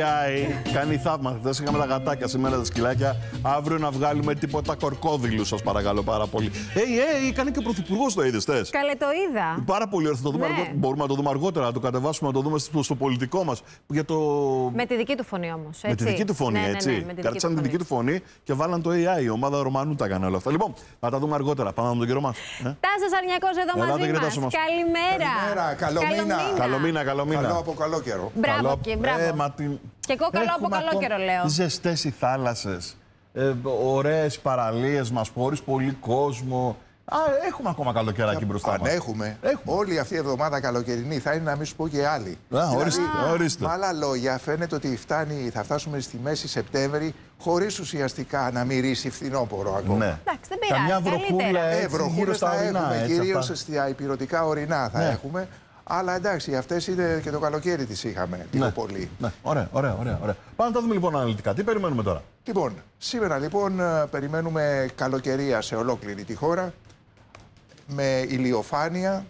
AI κάνει θαύματα. Χθες είχαμε τα γατάκια, σήμερα τα σκυλάκια. Αύριο να βγάλουμε τίποτα κορκόδηλους, σας παρακαλώ πάρα πολύ. Κάνει και ο πρωθυπουργός, το είδες χθες? Καλέ, το είδα. Πάρα πολύ ωραία. Μπορούμε να το δούμε αργότερα, να το κατεβάσουμε, να το δούμε στο πολιτικό μας. Με τη δική του φωνή όμως. Με τη δική του φωνή, έτσι. Κάρτισαν τη δική του φωνή και βάλαν το AI. Η ομάδα Ρωμανού τα έκανε όλα αυτά. Λοιπόν, θα τα δούμε αργότερα. Πάμε με τον καιρό μας. Τάσος Αρνιακός εδώ μαζί μας. Καλημέρα. Καλό μήνα. Καλό από καλό καιρό. Μπράβο και μπράβο. Και εγώ καλό από καλό καιρό λέω. Ζεστές οι θάλασσες, ωραίες παραλίες μας, χωρίς πολύ κόσμο. Έχουμε ακόμα καλοκαιράκι μπροστά μας. Έχουμε. Όλη αυτή η εβδομάδα καλοκαιρινή θα είναι, να μην σου πω και άλλη. Ορίστε. Με άλλα λόγια, φαίνεται ότι θα φτάσουμε στη μέση Σεπτέμβρη χωρίς ουσιαστικά να μυρίσει φθινόπωρο ακόμα. Ναι. Εντάξει, δεν πειράζει. Καμιά βροχούλα βροχούλες θα έχουμε, κυρίως στα υπηρετικά ορεινά θα έχουμε. Αλλά εντάξει, αυτές είναι και το καλοκαίρι τις είχαμε, λίγο πολύ. Ναι. Ωραία. Πάμε να τα δούμε λοιπόν αναλυτικά. Τι περιμένουμε τώρα? Λοιπόν, σήμερα λοιπόν περιμένουμε καλοκαιρία σε ολόκληρη τη χώρα, με ηλιοφάνεια.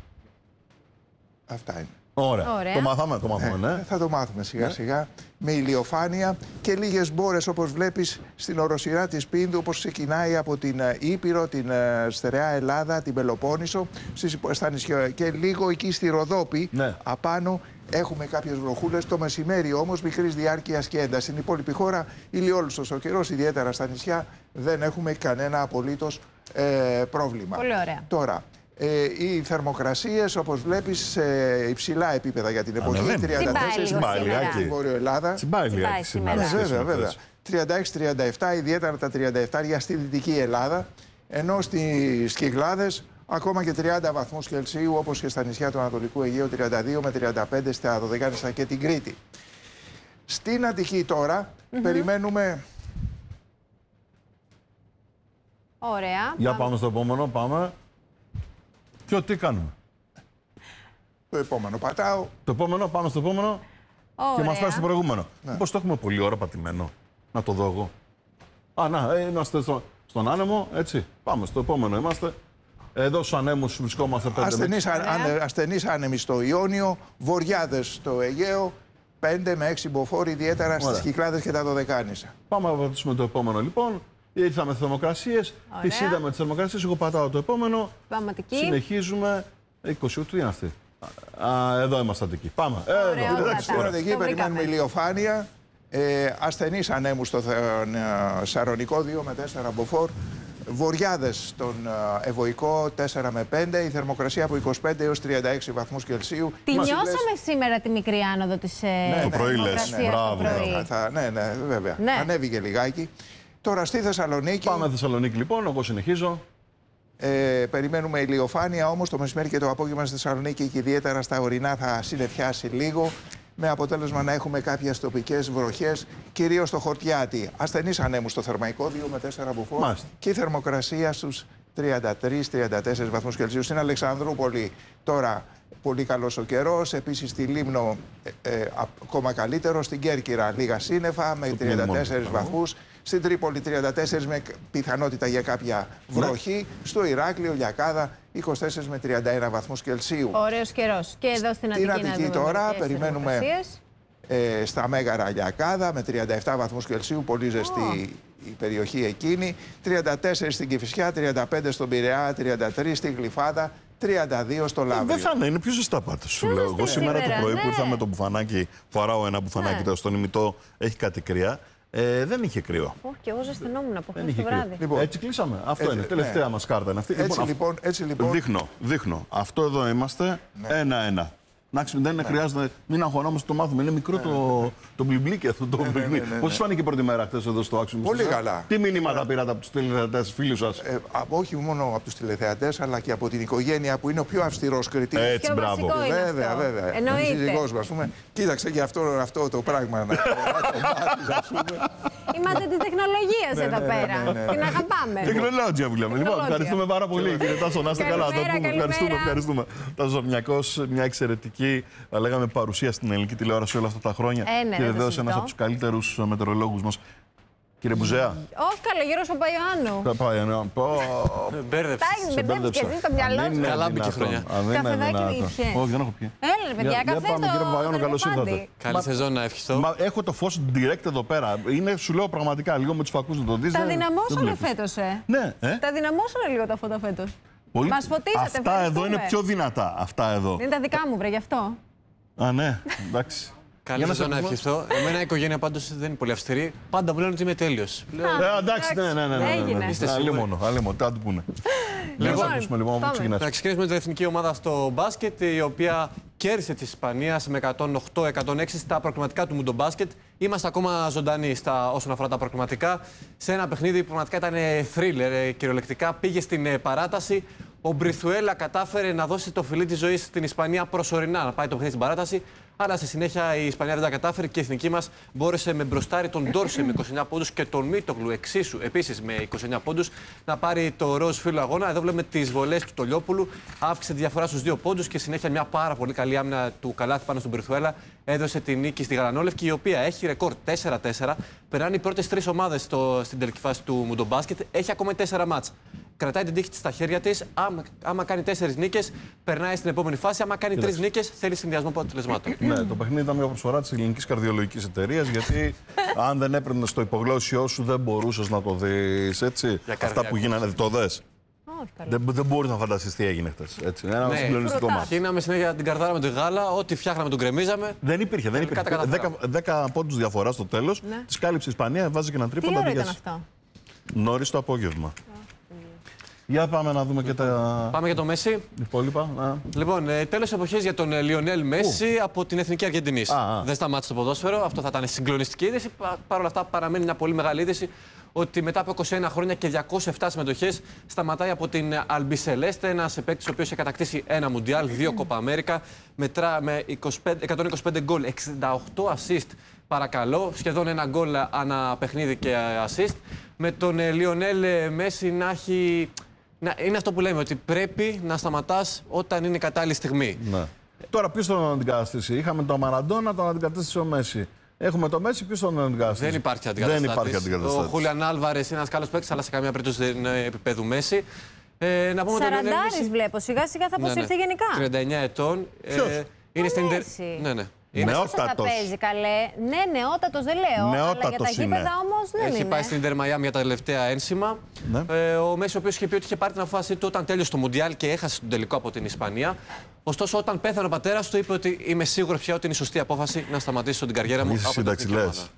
Αυτά είναι. Ωραία. Το μάθαμε, ναι. Θα το μάθουμε σιγά σιγά. Με ηλιοφάνεια και λίγες μπόρες, όπως βλέπεις στην οροσειρά της Πίνδου, όπως ξεκινάει από την Ήπειρο, την στερεά Ελλάδα, την Πελοπόννησο, στα νησιά, και λίγο εκεί στη Ροδόπη, απάνω έχουμε κάποιες βροχούλες. Το μεσημέρι όμως μικρής διάρκειας και ένταση. Στην υπόλοιπη χώρα ηλιόλουστος ο καιρός, ιδιαίτερα στα νησιά δεν έχουμε κανένα απολύτως πρόβλημα. Πολύ ωραία. Τώρα, οι θερμοκρασίες, όπως βλέπεις, σε υψηλά επίπεδα για την εποχή. 34 στην Βόρειο Ελλάδα. Τσιμπάει σήμερα. Βέβαια. 36-37, ιδιαίτερα τα 37 για στη Δυτική Ελλάδα. Ενώ στις Κυκλάδες ακόμα και 30 βαθμούς Κελσίου, όπως και στα νησιά του Ανατολικού Αιγαίου, 32 με 35 στα Δωδεκάνησα και την Κρήτη. Στην Αττική τώρα περιμένουμε... Ωραία. Για πάμε στο επόμενο, πάμε. Και τι κάνουμε? Το επόμενο πατάω. Το επόμενο, πάμε στο επόμενο. Ωραία. Και μας φτάσει στο προηγούμενο. Μήπως το έχουμε πολύ ώρα πατημένο? Να το δω εγώ. Είμαστε στον άνεμο, έτσι. Πάμε στο επόμενο, είμαστε. Εδώ στους ανέμους βρισκόμαστε 5 ασθενείς άνεμοι στο Ιόνιο, βοριάδες στο Αιγαίο, 5 με 6 μποφόρ, ιδιαίτερα στις Κυκλάδες και τα Δωδεκάνησα. Πάμε να πατήσουμε το επόμενο λοιπόν. Ήρθαμε θερμοκρασίες, τις είδαμε τις θερμοκρασίες, εγώ πατάω το επόμενο. Συνεχίζουμε. 20, τι είναι αυτή? Εδώ είμαστε Αττική. Πάμε. Στην Αττική περιμένουμε ηλιοφάνεια. Ασθενείς ανέμους στο Σαρονικό, 2 με 4 μποφόρ. Βοριάδες στον Ευωικό, 4 με 5. Η θερμοκρασία από 25 έως 36 βαθμούς Κελσίου. Τη νιώσαμε σήμερα τη μικρή άνοδο της το πρωί λες. Μπράβο. Ναι, βέβαια. Ανέβηκε λιγάκι. Τώρα στη Θεσσαλονίκη. Πάμε Θεσσαλονίκη λοιπόν, εγώ συνεχίζω. Περιμένουμε ηλιοφάνεια, όμως το μεσημέρι και το απόγευμα στη Θεσσαλονίκη και ιδιαίτερα στα ορεινά θα συννεφιάσει λίγο, με αποτέλεσμα να έχουμε κάποιες τοπικές βροχές, κυρίως στο Χορτιάτι. Ασθενείς ανέμους στο Θερμαϊκό, 2 με 4 μποφόρ. Και η θερμοκρασία στους 33-34 βαθμούς Κελσίου. Στην Αλεξανδρούπολη τώρα πολύ καλός ο καιρός. Επίσης στη Λίμνο ακόμα καλύτερο. Στην Κέρκυρα λίγα σύννεφα με 34 βαθμούς. Στην Τρίπολη 34 με πιθανότητα για κάποια βροχή. Στο Ηράκλειο, Λιακάδα, 24 με 31 βαθμούς Κελσίου. Ωραίος καιρός. Και εδώ στην Αττική τώρα περιμένουμε στα Μέγαρα Λιακάδα με 37 βαθμούς Κελσίου, πολύ ζεστή η περιοχή εκείνη. 34 στην Κηφισιά, 35 στον Πειραιά, 33 στην Γλυφάδα, 32 στο Λαύριο. Δεν θα είναι πιο ζεστά πάντως, σου λέω. Εγώ σήμερα το πρωί που ήρθα με το μπουφανάκι, φοράω ένα μπουφανάκι τώρα στον ημιτό, έχει κάτι κρύα. Δεν είχε κρύο. Όχι, και εγώ ζεσθενόμουν από χθες το βράδυ. Λοιπόν, έτσι κλείσαμε. Αυτό είναι. Τελευταία μας κάρτα είναι αυτή. Έτσι λοιπόν. Δείχνω. Αυτό εδώ είμαστε. 1-1. Εντάξει, δεν χρειάζεται, μην αγχωνόμαστε, το μάθουμε. Είναι μικρό το μπλιμπλίκι αυτό το μπλιμπλίκι. Πώς σας φάνηκε η πρώτη μέρα χθες εδώ στο Άξιο? Πολύ καλά. Τι μηνύματα πήρατε από τους τηλεθεατές, φίλους σας? Όχι μόνο από τους τηλεθεατές, αλλά και από την οικογένεια που είναι ο πιο αυστηρός κριτής. Έτσι, μπράβο. Βέβαια. Εννοείται. Η σύζυγός μου, ας πούμε, κοίταξε και αυτό το πράγμα να το μάθεις, ας πούμε. Είμαστε της τεχνολογίας εδώ πέρα. Την αγαπάμε. Τεχνολόγια μιλάμε. Λοιπόν, ευχαριστούμε πάρα πολύ, κύριε Τάσο. Να είστε καλά. Ευχαριστούμε. Τάσος Αρνιακός, μια εξαιρετική, θα λέγαμε, παρουσία στην ελληνική τηλεόραση όλα αυτά τα χρόνια. Και βεβαίως ένας από τους καλύτερους μετεωρολόγους μας. Κύριε Μπουζέα. Όχι, καλά, Γιώργος Παπαϊωάννου. Παπαϊωάννου. Μπέρδεψε. Μπερδεύτηκε εσύ το μυαλό σου. Καλά μπήκε χρονιά. Καφεδάκι πιες. Όχι, δεν έχω πιει. Έλα, παιδιά, καφέ πάμε, κύριε Παπαϊωάννου, καλώς ήρθατε. Καλή σεζόν να ευχηθώ. Έχω το φως direct εδώ πέρα. Σου λέω πραγματικά, λίγο με τους φακούς να το δεις. Τα δυναμώσανε φέτος, Ναι. Τα δυναμώσανε λίγο τα φώτα φέτος. Μας φωτίσατε. Αυτά εδώ είναι πιο δυνατά. Αυτά εδώ. Είναι τα δικά μου, βρε, γι' αυτό. Α, ναι. Εντάξει. Καλή σεζόν να ευχηθώ. Εμένα η οικογένεια πάντως δεν είναι πολύ αυστηρή. Πάντα μου λένε ότι είμαι τέλειος. Εντάξει, ναι. Είστε αλλήμονο. Τι να του πούνε. Να ξεκινήσουμε με την εθνική ομάδα στο μπάσκετ, η οποία κέρδισε τη Ισπανία με 108-106 στα προκριματικά του Μουντομπάσκετ. Είμαστε ακόμα ζωντανοί όσον αφορά τα προκριματικά. Σε ένα παιχνίδι που πραγματικά ήταν θρίλερ, κυριολεκτικά. Πήγε στην παράταση. Ο Μπριθουέλα κατάφερε να δώσει το φιλί της ζωής στην Ισπανία προσωρινά, να πάει το παιχνίδι στην παράταση. Αλλά στη συνέχεια η Ισπανία δεν τα κατάφερε και η εθνική μας μπόρεσε με μπροστάρι τον Ντόρσε με 29 πόντους και τον Μίτογλου εξίσου επίσης με 29 πόντους να πάρει το ροζ φύλλο αγώνα. Εδώ βλέπουμε τις βολές του Τολιόπουλου. Αύξησε τη διαφορά στους 2 πόντους και συνέχεια μια πάρα πολύ καλή άμυνα του Καλάθι πάνω στον Μπριθουέλα έδωσε τη νίκη στη Γαλανόλευκη, η οποία έχει ρεκόρ 4-4. Περνάνε οι πρώτες 3 ομάδες στην τελική φάση του Μουντομπάσκετ. Έχει ακόμα 4 μάτς. Κρατάει την τύχη της στα χέρια της. Άμα κάνει 4 νίκες, περνάει στην επόμενη φάση. Άμα κάνει 3 νίκες, θέλει συνδυασμό αποτελεσμάτων. Ναι, το παιχνίδι ήταν μια προσφορά της Ελληνικής Καρδιολογικής Εταιρείας, γιατί αν δεν έπαιρνε στο υπογλώσσιό σου, δεν μπορούσες να το δεις. Έτσι. Αυτά που γίνανε, το δες. Δεν μπορείς να φανταστείς τι έγινε χτες. Ένα συγκλονιστικό μάτι. Γίναμε συνέχεια την καρδάρα με τη γάλα, ό,τι φτιάχναμε τον κρεμίζαμε. Δεν υπήρχε. 10 πόντους διαφορά στο τέλος. Τη κάλυψε η Ισπανία, βάζει και ένα τρίποντα. Τι ώρα ήταν αυτό? Νωρίς το απόγευμα. Για πάμε να δούμε και τα. Πάμε για το Μέση. Υπόλοιπα. Λοιπόν, τέλος εποχής για τον Λιονέλ Μέση από την Εθνική Αργεντινής. Δεν σταμάτησε το ποδόσφαιρο. Αυτό θα ήταν συγκλονιστική είδηση. Παρ' όλα αυτά, παραμένει μια πολύ μεγάλη είδηση ότι μετά από 21 χρόνια και 207 συμμετοχές σταματάει από την Αλμπισελέστε. Ένας παίκτης ο οποίος έχει κατακτήσει ένα Μουντιάλ, 2 Κόπα Αμέρικα, μετρά με 125 γκολ, 68 assist. Παρακαλώ, σχεδόν ένα γκολ ανά παιχνίδι και assist. Με τον Λιονέλ Μέση να έχει. Είναι αυτό που λέμε, ότι πρέπει να σταματάς όταν είναι κατάλληλη στιγμή. Ναι. Τώρα ποιος τον αντικαταστήσει? Είχαμε τον Μαραντόνα, τον αντικαταστήσει ο Μέση. Έχουμε το Μέση, ποιος τον αντικαταστήσει? Δεν υπάρχει αντικαταστάτης. Ο Χούλιαν Άλβαρες είναι ένας καλός παίκτης, αλλά σε καμία περίπτωση δεν είναι επίπεδου Μέση. Να πούμε Σαραντάρης βλέπω, σιγά σιγά θα αποσυρθεί γενικά. 39 ετών. Είναι στην Νεότατος. Θα παίζει καλέ. Ναι, νεότατος δεν λέω. Νεότατος αλλά για τα γήπεδα όμως δεν έχει πάει στην Ιντερ Μαϊάμι για τα τελευταία ένσημα. Ναι. Ο Μέση, ο οποίος είχε πει ότι είχε πάρει την απόφαση του όταν τέλειωσε το Μουντιάλ και έχασε τον τελικό από την Ισπανία. Ωστόσο, όταν πέθανε ο πατέρας του, είπε ότι είμαι σίγουρος πια ότι είναι η σωστή απόφαση να σταματήσω την καριέρα μου. Είσαι σύνταξη, λες.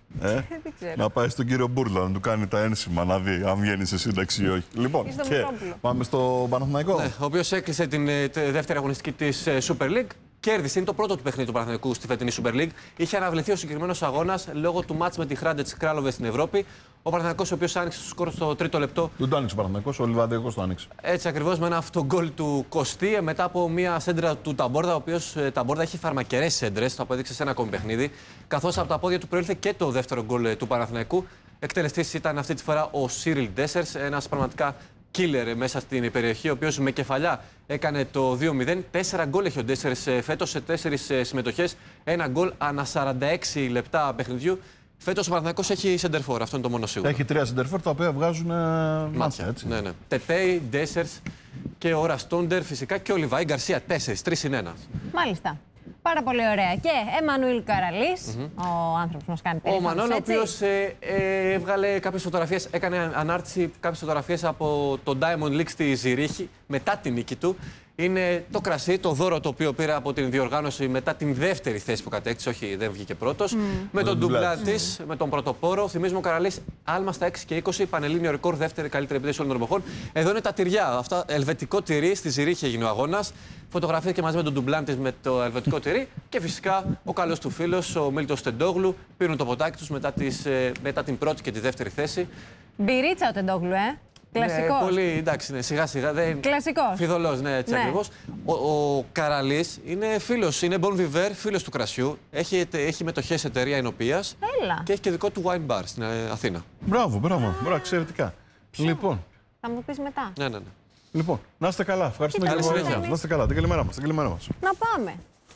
Να πάει στον κύριο Μπούρλα να του κάνει τα ένσημα, να δει αν βγαίνει σε σύνταξη ή όχι. Λοιπόν, και πάμε στο Παναθηναϊκό. Ναι, ο οποίος έκλεισε την δεύτερη αγωνιστική της Super League. Κέρδισε, είναι το πρώτο του παιχνίδι του Παναθηναϊκού στη φετινή Super League. Είχε αναβληθεί ο συγκεκριμένος αγώνας λόγω του μάτς με τη Hrádec Králové στην Ευρώπη. Ο Παναθηναϊκός, ο οποίος άνοιξε στο σκορ στο 3ο λεπτό. Δεν το άνοιξε ο Παναθηναϊκός, ο Λιβαδιακός το άνοιξε. Έτσι ακριβώς, με ένα αυτογκόλ του Κωστή μετά από μια σέντρα του Ταμπόρδα, ο οποίος Ταμπόρδα έχει φαρμακερές σέντρες, το απέδειξε σε ένα ακόμη παιχνίδι. Καθώς από τα πόδια του προήλθε και το δεύτερο γκολ του Παναθηναϊκού. Εκτελεστής ήταν αυτή τη φορά ο Σίριλ Ντέσερς, ένας πραγματικά killer μέσα στην περιοχή, ο οποίος με κεφαλιά έκανε το 2-0. 4 γκολ έχει ο Ντέσερς φέτος σε 4 συμμετοχές. Ένα γκολ ανά 46 λεπτά παιχνιδιού. Φέτος ο Παναθηναϊκός έχει σεντερφόρ, αυτό είναι το μόνο σίγουρο. Έχει 3 σεντερφόρ τα οποία βγάζουν μάτια. Έτσι. Ναι. Τετέι, Ντέσερς και ο Ραστόντερ φυσικά και ο Λιβάη Γκαρσία. 4, 3-1. Μάλιστα. Πάρα πολύ ωραία. Και Εμμανουήλ Καραλής, ο άνθρωπος που μας κάνει περίφημος. Ο Μανών, ο οποίος έβγαλε κάποιες φωτογραφίες, έκανε ανάρτηση κάποιες φωτογραφίες από το Diamond League στη Ζηρίχη μετά την νίκη του. Είναι το κρασί, το δώρο το οποίο πήρε από την διοργάνωση μετά την δεύτερη θέση που κατέκτησε, όχι δεν βγήκε πρώτος. Με τον ντουμπλά της, με τον πρωτοπόρο. Θυμίζουμε ο Καραλής άλμα στα 6 και 20, πανελλήνιο ρεκόρ, δεύτερη καλύτερη επίδεση όλων των εποχών. Εδώ είναι τα τυριά. Αυτά, ελβετικό τυρί, στη Ζηρίχη έγινε ο αγώνας. Φωτογραφήθηκε μαζί με τον ντουμπλάν της με το ελβετικό τυρί. Και φυσικά ο καλός του φίλος, ο Μίλτος Τεντόγλου, πήραν το ποτάκι τους μετά την πρώτη και τη δεύτερη θέση. Μπυρίτσα ο Τεντόγλου, Κλασικός. Ναι, πολύ, εντάξει, ναι, σιγά-σιγά. Κλασικός. Φιδωλός, ναι, έτσι ακριβώς. Ο Καραλής είναι φίλος, είναι bon vivant, φίλος του κρασιού. Έχει μετοχές εταιρεία εινοποιίας. Και έχει και δικό του wine bar στην Αθήνα. Μπράβο, εξαιρετικά. Λοιπόν. Θα μου πεις μετά. Ναι. Λοιπόν, να είστε καλά. Ευχαριστούμε για την παρουσία. Να είστε καλά. Την καλημέρα μας. Να πάμε.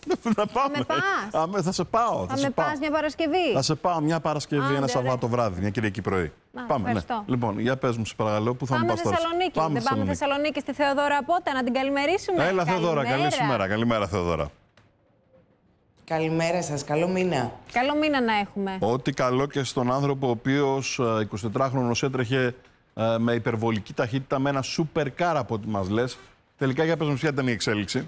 Θα πάμε. Θα σε πάω. Θα με πας μια Παρασκευή. Θα σε πάω μια Παρασκευή, ένα Σαββάτο βράδυ, μια Κυριακή πρωί. Πάμε, ναι. Λοιπόν, για πες μου, σε παρακαλώ, πού θα μου πας τώρα. Δεν πάμε Θεσσαλονίκη στη Θεοδώρα Πότα, να την καλημερίσουμε. Έλα, Θεοδώρα, καλή σου μέρα. Καλημέρα, Θεοδώρα. Καλημέρα σας, καλό μήνα. Καλό μήνα να έχουμε. Ό,τι καλό και στον άνθρωπο ο οποίος 24χρονος έτρεχε με υπερβολική ταχύτητα με ένα σούπερ κάρ από ό,τι μας λες. Τελικά για πες μου ποια ήταν η εξέλιξη.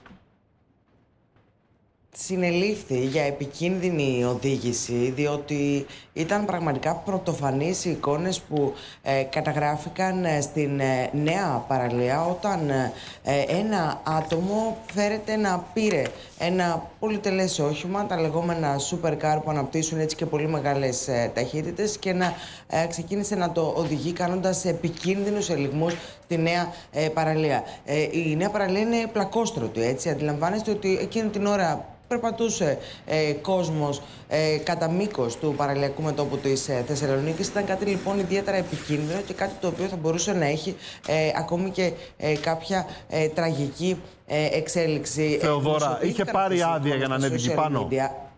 Συνελήφθη για επικίνδυνη οδήγηση, διότι ήταν πραγματικά πρωτοφανείς οι εικόνες που καταγράφηκαν στην Νέα Παραλία όταν ένα άτομο φέρεται να πήρε ένα πολυτελές όχημα, τα λεγόμενα supercar που αναπτύσσουν έτσι και πολύ μεγάλες ταχύτητες και να ξεκίνησε να το οδηγεί κάνοντας επικίνδυνους ελιγμούς στη Νέα Παραλία. Η Νέα Παραλία είναι πλακόστρωτη, έτσι, αντιλαμβάνεστε ότι εκείνη την ώρα περπατούσε κόσμος κατά μήκος του παραλιακού μετώπου της Θεσσαλονίκης. Ήταν κάτι λοιπόν ιδιαίτερα επικίνδυνο και κάτι το οποίο θα μπορούσε να έχει ακόμη και κάποια τραγική εξέλιξη. Θεοδώρα, είχε πάρει άδεια για να ανέβει εκεί πάνω.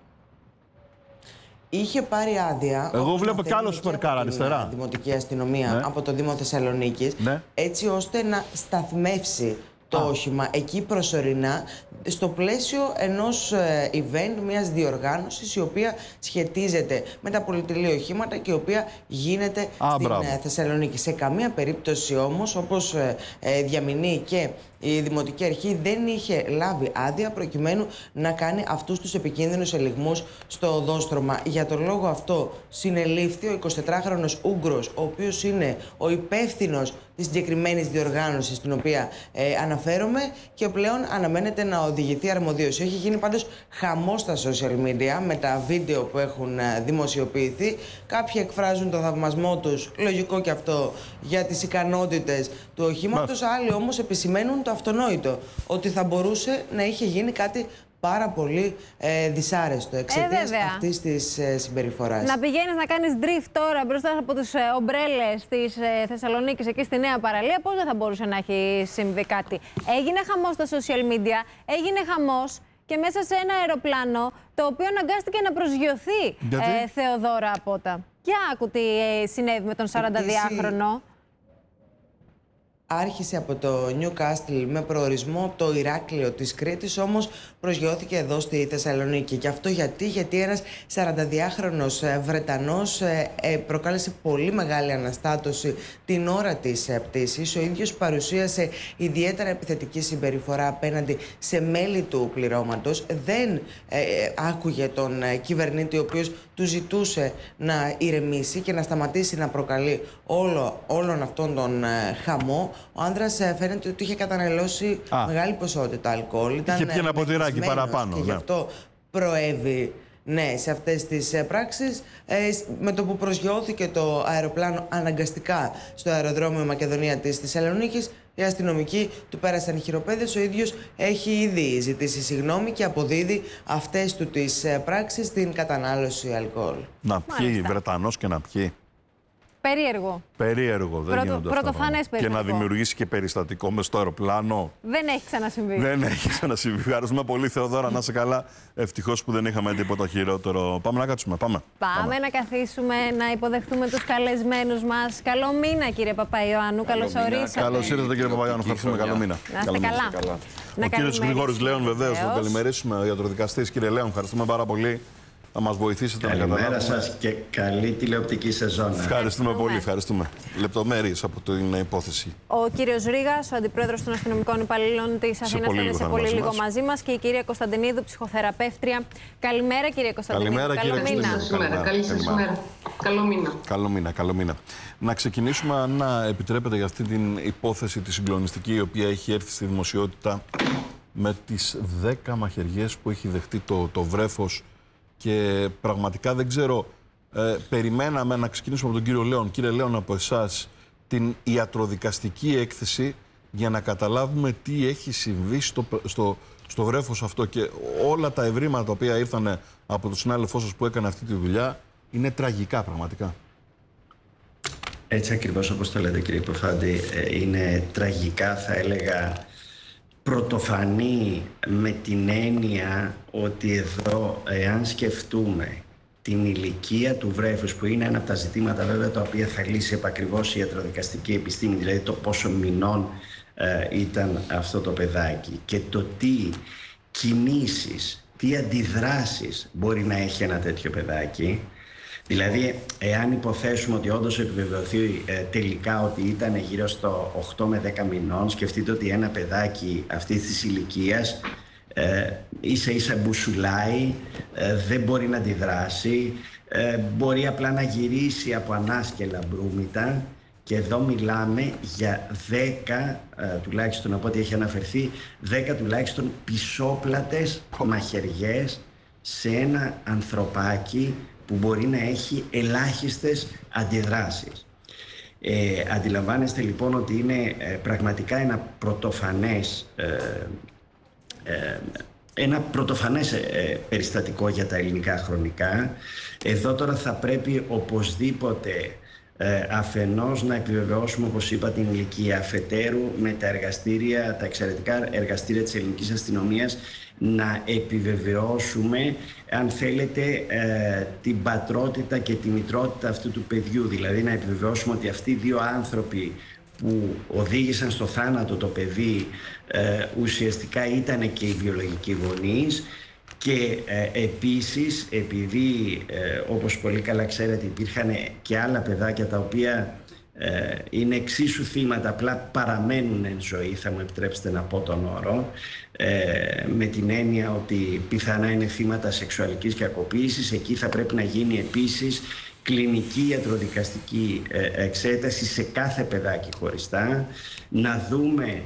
Είχε πάρει άδεια. Εγώ βλέπω κι άλλο σουπερκάρ αριστερά. Δημοτική αστυνομία από το Δήμο Θεσσαλονίκης, έτσι ώστε να σταθμεύσει το όχημα εκεί προσωρινά στο πλαίσιο ενός event, μιας διοργάνωσης η οποία σχετίζεται με τα πολυτελή οχήματα και η οποία γίνεται στην Θεσσαλονίκη. Σε καμία περίπτωση όμως, όπως διαμηνεί και η Δημοτική Αρχή, δεν είχε λάβει άδεια προκειμένου να κάνει αυτούς τους επικίνδυνους ελιγμούς στο οδόστρωμα. Για τον λόγο αυτό συνελήφθη ο 24χρονος Ούγγρος, ο οποίος είναι ο υπεύθυνος της συγκεκριμένης διοργάνωσης την οποία αναφέρομαι και πλέον αναμένεται να οδηγηθεί αρμοδίως. Έχει γίνει πάντως χαμός στα social media με τα βίντεο που έχουν δημοσιοποιηθεί. Κάποιοι εκφράζουν το θαυμασμό τους, λογικό και αυτό, για τις ικανότητες του οχήματος. Άλλοι όμως επισημαίνουν το αυτονόητο, ότι θα μπορούσε να είχε γίνει κάτι πάρα πολύ δυσάρεστο εξαιτίας αυτής της συμπεριφοράς. Να πηγαίνεις να κάνεις drift τώρα μπροστά από τις ομπρέλες της Θεσσαλονίκης εκεί στη Νέα Παραλία, πώς δεν θα μπορούσε να έχει συμβεί κάτι. Έγινε χαμός στα social media, έγινε χαμός και μέσα σε ένα αεροπλάνο το οποίο αναγκάστηκε να προσγειωθεί Θεοδώρα Πότα. Για άκου τι συνέβη με τον 42χρονο. Άρχισε από το Newcastle με προορισμό το Ηράκλειο της Κρήτης, όμως προσγειώθηκε εδώ στη Θεσσαλονίκη. Και αυτό γιατί ένας 42χρονος Βρετανός προκάλεσε πολύ μεγάλη αναστάτωση την ώρα της πτήσης. Ο ίδιος παρουσίασε ιδιαίτερα επιθετική συμπεριφορά απέναντι σε μέλη του πληρώματος. Δεν άκουγε τον κυβερνήτη, ο οποίος του ζητούσε να ηρεμήσει και να σταματήσει να προκαλεί όλον αυτόν τον χαμό. Ο άντρας φαίνεται ότι είχε καταναλώσει μεγάλη ποσότητα αλκοόλ. Είχε πιει ένα ποτηράκι παραπάνω. Και γι' αυτό προέβη σε αυτές τις πράξεις. Με το που προσγειώθηκε το αεροπλάνο αναγκαστικά στο αεροδρόμιο Μακεδονία της Θεσσαλονίκης, οι αστυνομικοί του πέρασαν χειροπέδες. Ο ίδιος έχει ήδη ζητήσει συγγνώμη και αποδίδει αυτές του τις πράξεις στην κατανάλωση αλκοόλ. Να πιει Βρετανός και να πιει. Περίεργο. Περίεργο, δεν γίνονται αυτά. Πρωτοφανές περίεργο. Και να δημιουργήσει και περιστατικό μες στο αεροπλάνο. Δεν έχει ξανασυμβεί. Δεν έχει ξανασυμβεί. Ευχαριστούμε πολύ, Θεοδώρα, να είσαι καλά. Ευτυχώς που δεν είχαμε τίποτα χειρότερο. Πάμε να κάτσουμε. Πάμε να καθίσουμε, να υποδεχτούμε τους καλεσμένους μας. Καλό μήνα, κύριε Παπαϊωάννου. Καλώς ορίσατε. Καλώς ήρθατε, κύριε Παπαϊωάννου. Ευχαριστούμε. Καλό μήνα. Να είστε καλά. Ο κύριος Γρηγόρης Λέων, βεβαίως, να τον καλημερίσουμε. Ο ιατροδικαστής, κύριε Λέων, ευχαριστούμε πάρα πολύ. Θα μας βοηθήσετε. Καλημέρα σας και καλή τηλεοπτική σεζόν. Ευχαριστούμε πολύ, ευχαριστούμε. Λεπτομέρειες από την υπόθεση. Ο κύριος Ρήγας, ο αντιπρόεδρος των αστυνομικών υπαλλήλων της Αθήνας, θα είναι σε πολύ λίγο μαζί μας, και η κυρία Κωνσταντινίδου, ψυχοθεραπεύτρια. Καλημέρα, κύριε Κωνσταντινίδου. Καλημέρα, καλό κύριε μήνα. Καλή σας μέρα. Καλό μήνα. Καλό μήνα, καλό μήνα. Να ξεκινήσουμε, αν επιτρέπετε, για αυτή την υπόθεση τη συγκλονιστική, η οποία έχει έρθει στη δημοσιότητα με τις 10 μαχαιριές που έχει δεχτεί το βρέφος. Και πραγματικά δεν ξέρω, περιμέναμε να ξεκινήσουμε από τον κύριο Λέων. Κύριε Λέων, από εσάς την ιατροδικαστική έκθεση για να καταλάβουμε τι έχει συμβεί στο βρέφος αυτό, και όλα τα ευρήματα τα οποία ήρθαν από τον συνάδελφό σας που έκανε αυτή τη δουλειά είναι τραγικά πραγματικά. Έτσι ακριβώς όπως το λέτε, κύριε Ποφάντη, είναι τραγικά, θα έλεγα πρωτοφανή με την έννοια ότι εδώ, εάν σκεφτούμε την ηλικία του βρέφους, που είναι ένα από τα ζητήματα βέβαια τα οποία θα λύσει επακριβώς η ιατροδικαστική επιστήμη, δηλαδή το πόσο μηνών ήταν αυτό το παιδάκι και το τι κινήσεις, τι αντιδράσεις μπορεί να έχει ένα τέτοιο παιδάκι. Δηλαδή, εάν υποθέσουμε ότι όντως επιβεβαιωθεί τελικά ότι ήταν γύρω στο 8 με 10 μηνών, σκεφτείτε ότι ένα παιδάκι αυτής της ηλικίας ίσα ίσα μπουσουλάει, δεν μπορεί να αντιδράσει, μπορεί απλά να γυρίσει από ανάσκελα μπρούμητα, και εδώ μιλάμε για 10, τουλάχιστον από ό,τι έχει αναφερθεί, 10 τουλάχιστον πισόπλατες μαχαιριές σε ένα ανθρωπάκι που μπορεί να έχει ελάχιστες αντιδράσεις. Αντιλαμβάνεστε λοιπόν ότι είναι πραγματικά ένα πρωτοφανές περιστατικό για τα ελληνικά χρονικά. Εδώ τώρα θα πρέπει οπωσδήποτε αφενός να επιβεβαιώσουμε, όπως είπα, την ηλικία, αφετέρου με τα εξαιρετικά εργαστήρια της ελληνικής αστυνομίας να επιβεβαιώσουμε, αν θέλετε, την πατρότητα και τη μητρότητα αυτού του παιδιού. Δηλαδή να επιβεβαιώσουμε ότι αυτοί οι δύο άνθρωποι που οδήγησαν στο θάνατο το παιδί ουσιαστικά ήταν και οι βιολογικοί γονείς. Και επίσης, επειδή όπως πολύ καλά ξέρετε υπήρχαν και άλλα παιδάκια τα οποία είναι εξίσου θύματα, απλά παραμένουν εν ζωή, θα μου επιτρέψετε να πω τον όρο, με την έννοια ότι πιθανά είναι θύματα σεξουαλικής κακοποίησης, εκεί θα πρέπει να γίνει επίσης κλινική ιατροδικαστική εξέταση σε κάθε παιδάκι χωριστά, να δούμε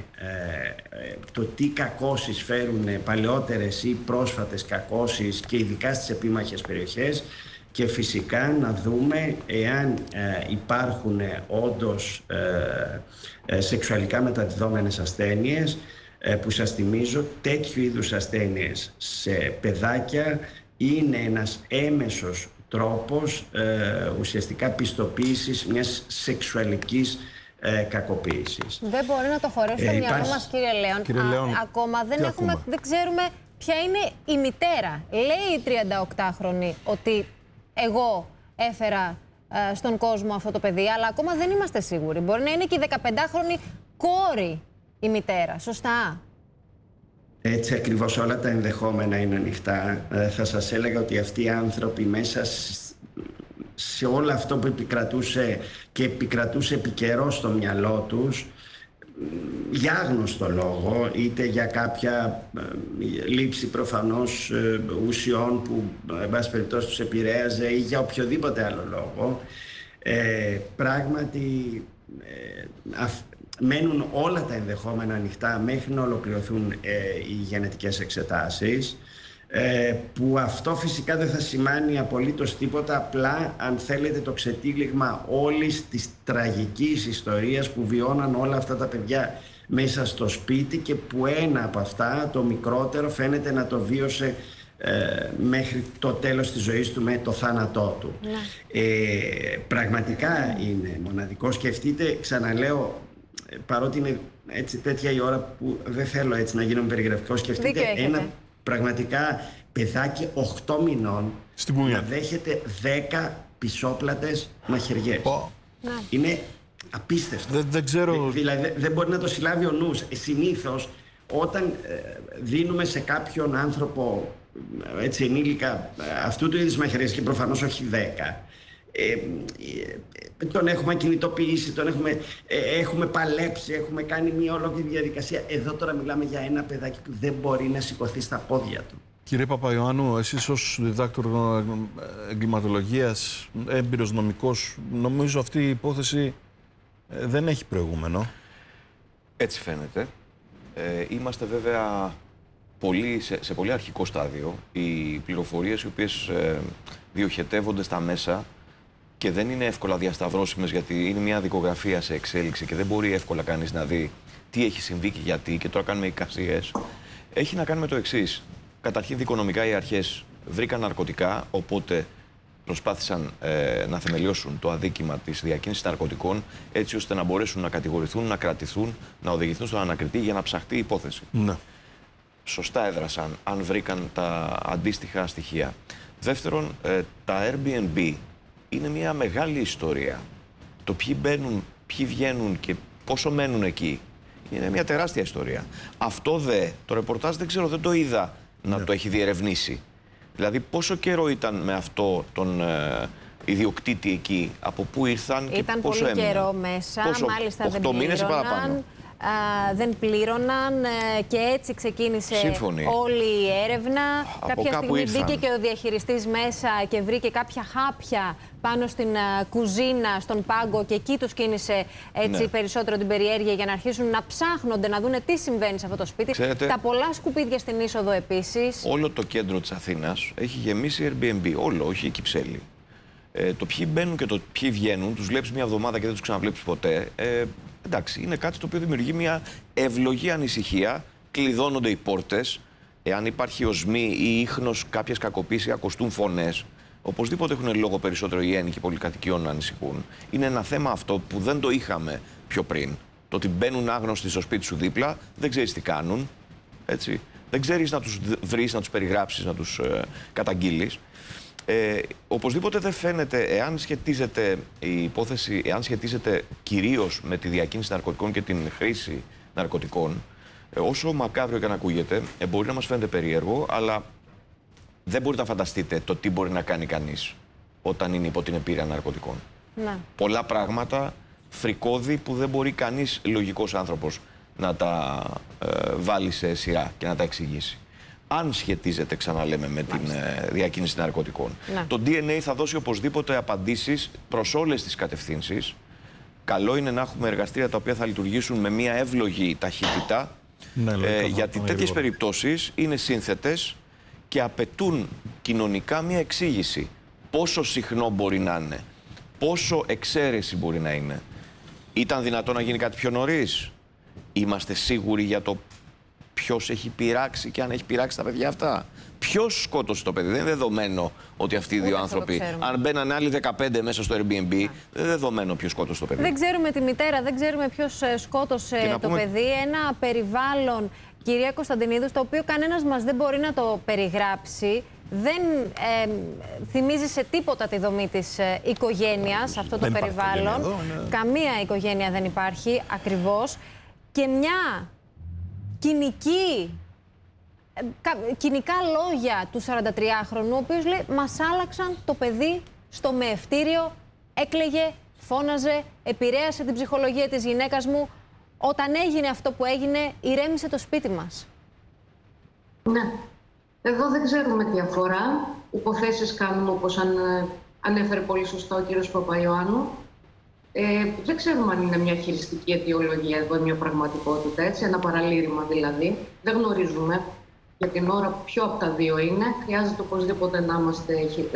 το τι κακώσεις φέρουν παλαιότερες ή πρόσφατες κακώσεις και ειδικά στις επίμαχες περιοχές, και φυσικά να δούμε εάν υπάρχουν όντως σεξουαλικά μεταδιδόμενες ασθένειες, που σας θυμίζω τέτοιου είδους ασθένειες σε παιδάκια είναι ένας έμεσος τρόπος ουσιαστικά πιστοποίησης μιας σεξουαλικής κακοποίησης. Δεν μπορεί να το χωρέσει στο μυαλό μας, κύριε Λέων. Ακόμα δεν ξέρουμε ποια είναι η μητέρα. Λέει η 38χρονη ότι εγώ έφερα στον κόσμο αυτό το παιδί, αλλά ακόμα δεν είμαστε σίγουροι. Μπορεί να είναι και η 15χρονη κόρη η μητέρα. Σωστά? Έτσι ακριβώς, όλα τα ενδεχόμενα είναι ανοιχτά. Θα σας έλεγα ότι αυτοί οι άνθρωποι μέσα σε όλο αυτό που επικρατούσε και επικρατούσε επί καιρό στο μυαλό τους, για άγνωστο λόγο, είτε για κάποια λήψη προφανώς ουσιών που εν πάση περιπτώσει τους επηρέαζε ή για οποιοδήποτε άλλο λόγο, πράγματι μένουν όλα τα ενδεχόμενα ανοιχτά μέχρι να ολοκληρωθούν οι γενετικές εξετάσεις, που αυτό φυσικά δεν θα σημάνει απολύτως τίποτα, απλά αν θέλετε το ξετύλιγμα όλης της τραγικής ιστορίας που βιώναν όλα αυτά τα παιδιά μέσα στο σπίτι, και που ένα από αυτά, το μικρότερο, φαίνεται να το βίωσε μέχρι το τέλος της ζωής του, με το θάνατό του. Πραγματικά είναι μοναδικό. Σκεφτείτε, ξαναλέω, παρότι είναι έτσι τέτοια η ώρα που δεν θέλω έτσι να γίνομαι περιγραφικό, σκεφτείτε ένα πραγματικά παιδάκι 8 μηνών να δέχεται 10 πισόπλατες μαχαιριές. Είναι απίστευτο. Δεν ξέρω. Δηλαδή δεν μπορεί να το συλλάβει ο νους. Συνήθως όταν δίνουμε σε κάποιον άνθρωπο έτσι ενήλικα αυτού του είδους μαχαιριές, και προφανώς όχι 10, τον έχουμε κινητοποιήσει, έχουμε παλέψει, έχουμε κάνει μια ολόκληρη διαδικασία. Εδώ τώρα μιλάμε για ένα παιδάκι που δεν μπορεί να σηκωθεί στα πόδια του. Κύριε Παπαϊωάννου, εσείς ως διδάκτορο εγκληματολογίας, έμπειρος νομικός, νομίζω αυτή η υπόθεση δεν έχει προηγούμενο. Έτσι φαίνεται. Είμαστε βέβαια σε πολύ αρχικό στάδιο. Οι πληροφορίες οι οποίες διοχετεύονται στα μέσα και δεν είναι εύκολα διασταυρώσιμες, γιατί είναι μια δικογραφία σε εξέλιξη και δεν μπορεί εύκολα κανείς να δει τι έχει συμβεί και γιατί, και τώρα κάνουμε εικασίες, έχει να κάνει με το εξής. Καταρχήν, δικονομικά οι αρχές βρήκαν ναρκωτικά, οπότε προσπάθησαν να θεμελιώσουν το αδίκημα της διακίνησης ναρκωτικών, έτσι ώστε να μπορέσουν να κατηγορηθούν, να κρατηθούν, να οδηγηθούν στον ανακριτή για να ψαχτεί η υπόθεση. Ναι. Σωστά έδρασαν, αν βρήκαν τα αντίστοιχα στοιχεία. Δεύτερον, τα Airbnb είναι μια μεγάλη ιστορία. Το ποιοι μπαίνουν, ποιοι βγαίνουν και πόσο μένουν εκεί είναι μια τεράστια ιστορία. Αυτό το ρεπορτάζ δεν ξέρω, δεν το είδα να το έχει διερευνήσει. Δηλαδή πόσο καιρό ήταν με αυτό τον ιδιοκτήτη εκεί, από πού ήρθαν και πόσο έμειναν. Ήταν πολύ καιρό μέσα, μάλιστα 8 μήνες ή παραπάνω. Δεν πλήρωναν και έτσι ξεκίνησε όλη η έρευνα. Κάποια στιγμή μπήκε και ο διαχειριστής μέσα και βρήκε κάποια χάπια πάνω στην κουζίνα, στον πάγκο και εκεί τους κίνησε έτσι περισσότερο την περιέργεια για να αρχίσουν να ψάχνονται, να δούνε τι συμβαίνει σε αυτό το σπίτι. Ξέρετε, τα πολλά σκουπίδια στην είσοδο επίσης. Όλο το κέντρο της Αθήνας έχει γεμίσει Airbnb, όλο, όχι η Κυψέλη. Το ποιοι μπαίνουν και το ποιοι βγαίνουν, τους βλέπεις μια εβδομάδα και δεν τους ξαναβλέπεις ποτέ. Εντάξει, είναι κάτι το οποίο δημιουργεί μια ευλογή ανησυχία. Κλειδώνονται οι πόρτες. Εάν υπάρχει οσμή ή ίχνος κάποιες κακοποίησεις ή ακουστούν φωνές, οπωσδήποτε έχουν λόγο περισσότερο οι ένοικοι πολυκατοικιών να ανησυχούν. Είναι ένα θέμα αυτό που δεν το είχαμε πιο πριν. Το ότι μπαίνουν άγνωστοι στο σπίτι σου δίπλα, δεν ξέρεις τι κάνουν. Έτσι. Δεν ξέρεις να τους βρεις, να τους περιγράψεις, να τους καταγγείλεις. Οπωσδήποτε δεν φαίνεται, εάν σχετίζεται η υπόθεση, εάν σχετίζεται κυρίως με τη διακίνηση ναρκωτικών και την χρήση ναρκωτικών, όσο μακάβριο και αν ακούγεται, μπορεί να μας φαίνεται περίεργο, αλλά δεν μπορείτε να φανταστείτε το τι μπορεί να κάνει κανείς όταν είναι υπό την επίρρεια ναρκωτικών. Ναι. Πολλά πράγματα, φρικώδη που δεν μπορεί κανείς λογικός άνθρωπος να τα βάλει σε σειρά και να τα εξηγήσει. Αν σχετίζεται, ξαναλέμε, με την διακίνηση ναρκωτικών. Ναι. Το DNA θα δώσει οπωσδήποτε απαντήσεις προς όλες τις κατευθύνσεις. Καλό είναι να έχουμε εργαστήρια τα οποία θα λειτουργήσουν με μια εύλογη ταχύτητα, γιατί τέτοιες περιπτώσεις είναι σύνθετες και απαιτούν κοινωνικά μια εξήγηση. Πόσο συχνό μπορεί να είναι, πόσο εξαίρεση μπορεί να είναι. Ήταν δυνατόν να γίνει κάτι πιο νωρίς? Είμαστε σίγουροι για το ποιος έχει πειράξει και αν έχει πειράξει τα παιδιά αυτά? Ποιος σκότωσε το παιδί? Δεν είναι δεδομένο ότι αυτοί οι δύο άνθρωποι, αν μπαίνανε άλλοι 15 μέσα στο Airbnb, δεν είναι δεδομένο ποιος σκότωσε το παιδί. Δεν ξέρουμε τη μητέρα, δεν ξέρουμε ποιος σκότωσε το παιδί. Ένα περιβάλλον, κυρία Κωνσταντινίδου, στο οποίο κανένας μας δεν μπορεί να το περιγράψει. Δεν θυμίζει σε τίποτα τη δομή της οικογένειας αυτό το περιβάλλον. Καμία οικογένεια δεν υπάρχει ακριβώς. Και μια κοινικά λόγια του 43χρονου, ο οποίος λέει «Μας άλλαξαν το παιδί στο μεευτήριο, έκλαιγε, φώναζε, επηρέασε την ψυχολογία της γυναίκας μου. Όταν έγινε αυτό που έγινε, ηρέμησε το σπίτι μας». Ναι. Εδώ δεν ξέρουμε τι αφορά. Υποθέσεις κάνουμε, όπως ανέφερε πολύ σωστά ο κύριος Παπαϊωάννου. Δεν ξέρουμε αν είναι μια χειριστική αιτιολογία εδώ, μια πραγματικότητα, έτσι, ένα παραλήρημα δηλαδή. Δεν γνωρίζουμε για την ώρα ποιο από τα δύο είναι. Χρειάζεται οπωσδήποτε να είμαστε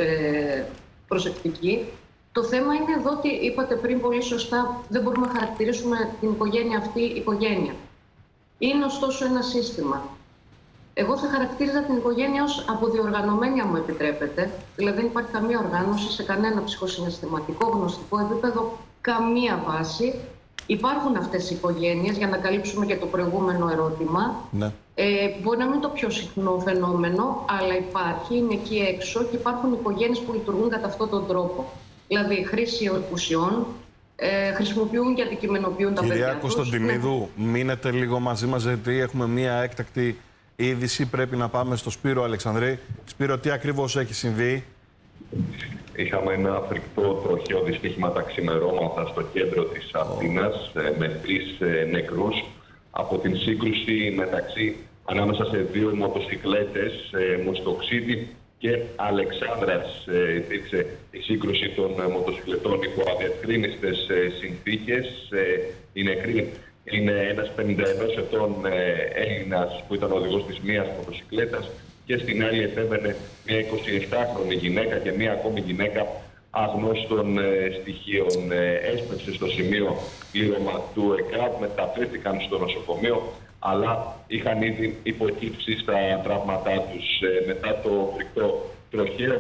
προσεκτικοί. Το θέμα είναι εδώ ότι είπατε πριν πολύ σωστά, δεν μπορούμε να χαρακτηρίσουμε την οικογένεια αυτή οικογένεια. Είναι ωστόσο ένα σύστημα. Εγώ θα χαρακτήριζα την οικογένεια ως αποδιοργανωμένη, αν μου επιτρέπετε. Δηλαδή δεν υπάρχει καμία οργάνωση σε κανένα ψυχοσυναισθηματικό, γνωστικό επίπεδο, καμία βάση. Υπάρχουν αυτές οι οικογένειες, για να καλύψουμε και το προηγούμενο ερώτημα. Ναι. Μπορεί να μην είναι το πιο συχνό φαινόμενο, αλλά υπάρχει, είναι εκεί έξω και υπάρχουν οικογένειες που λειτουργούν κατά αυτόν τον τρόπο. Δηλαδή χρήση ουσιών, χρησιμοποιούν και αντικειμενοποιούν τα παιδιά τους. Κυρία Κωνσταντινίδου, μείνετε λίγο μαζί μας, γιατί έχουμε μία έκτακτη είδηση. Πρέπει να πάμε στο Σπύρο Αλεξανδρή. Σπύρο, τι ακριβώς έχει συμβεί? Είχαμε ένα φρικτό τροχαίο δυστύχημα τα ξημερώματα στο κέντρο της Αθήνας με 3 νεκρούς από την σύγκρουση ανάμεσα σε 2 μοτοσυκλέτες, Μοστοξίδη και Αλεξάνδρας. Υπήρξε η σύγκρουση των μοτοσυκλετών υπό αδιευκρίνιστες συνθήκες. Οι νεκροί είναι ένας 51 ετών Έλληνας που ήταν ο οδηγός της μίας μοτοσυκλέτας και στην άλλη επέβαινε μια 27χρονη γυναίκα και μια ακόμη γυναίκα αγνώστων στοιχείων. Έσπευσε στο σημείο πλήρωμα του ΕΚΑΒ, μεταφέρθηκαν στο νοσοκομείο, αλλά είχαν ήδη υποκύψει στα τραύματά τους. Μετά το φρικτό τροχαίο,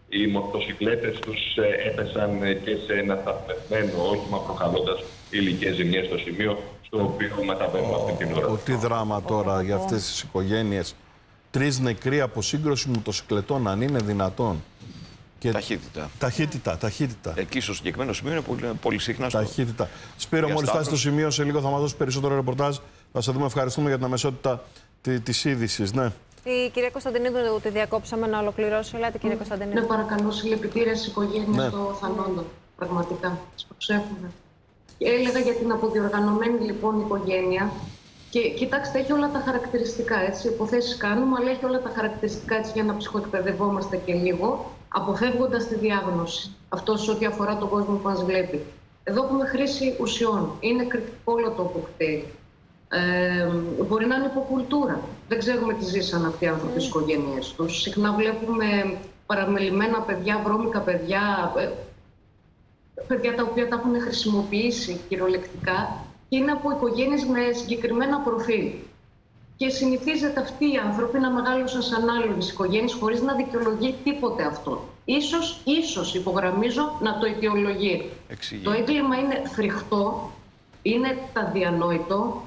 Οι μοτοσυκλέτες τους έπεσαν και σε ένα σταθμευμένο όχημα, προκαλώντας υλικές ζημιές στο σημείο στο οποίο μεταβαίνουν αυτή την ώρα. Τι δράμα τώρα για αυτές τις οικογένειες. 3 νεκροί από σύγκρουση μοτοσυκλετών, αν είναι δυνατόν. Και ταχύτητα. Εκεί στο συγκεκριμένο σημείο είναι πολύ συχνά. Ταχύτητα. Σπύρο, μόλις φτάσει στο σημείο, σε λίγο θα μας δώσει περισσότερο ρεπορτάζ. Θα σε δούμε. Ευχαριστούμε για την αμεσότητα της είδησης. Ναι. Η κυρία Κωνσταντινίδου, τη διακόψαμε να ολοκληρώσει. Ελάτε, κυρία Κωνσταντινίδου. Ναι, παρακαλώ, συλληπιτήρια στις οικογένειες των θανόντων. Πραγματικά. Τις προσέχουμε. Έλεγα για την αποδιοργανωμένη λοιπόν οικογένεια. Και κοιτάξτε, έχει όλα τα χαρακτηριστικά. Έτσι. Υποθέσεις κάνουμε, αλλά έχει όλα τα χαρακτηριστικά έτσι, για να ψυχοεκπαιδευόμαστε και λίγο, αποφεύγοντας τη διάγνωση. Αυτό σε ό,τι αφορά τον κόσμο που μας βλέπει. Εδώ έχουμε χρήση ουσιών. Είναι κριτικό όλο το κοκτέιλ. Μπορεί να είναι υποκουλτούρα. Δεν ξέρουμε τι ζήσαν αυτοί οι άνθρωποι στις οικογένειές τους. Συχνά βλέπουμε παραμελημένα παιδιά, βρώμικα παιδιά, παιδιά τα οποία τα έχουν χρησιμοποιήσει κυριολεκτικά και είναι από οικογένειες με συγκεκριμένα προφίλ. Και συνηθίζεται αυτοί οι άνθρωποι να μεγαλώσουν σε ανάλογες οικογένειες χωρίς να δικαιολογεί τίποτε αυτό. Ίσως υπογραμμίζω να το αιτιολογεί. Το έγκλημα είναι φρικτό, είναι αδιανόητο,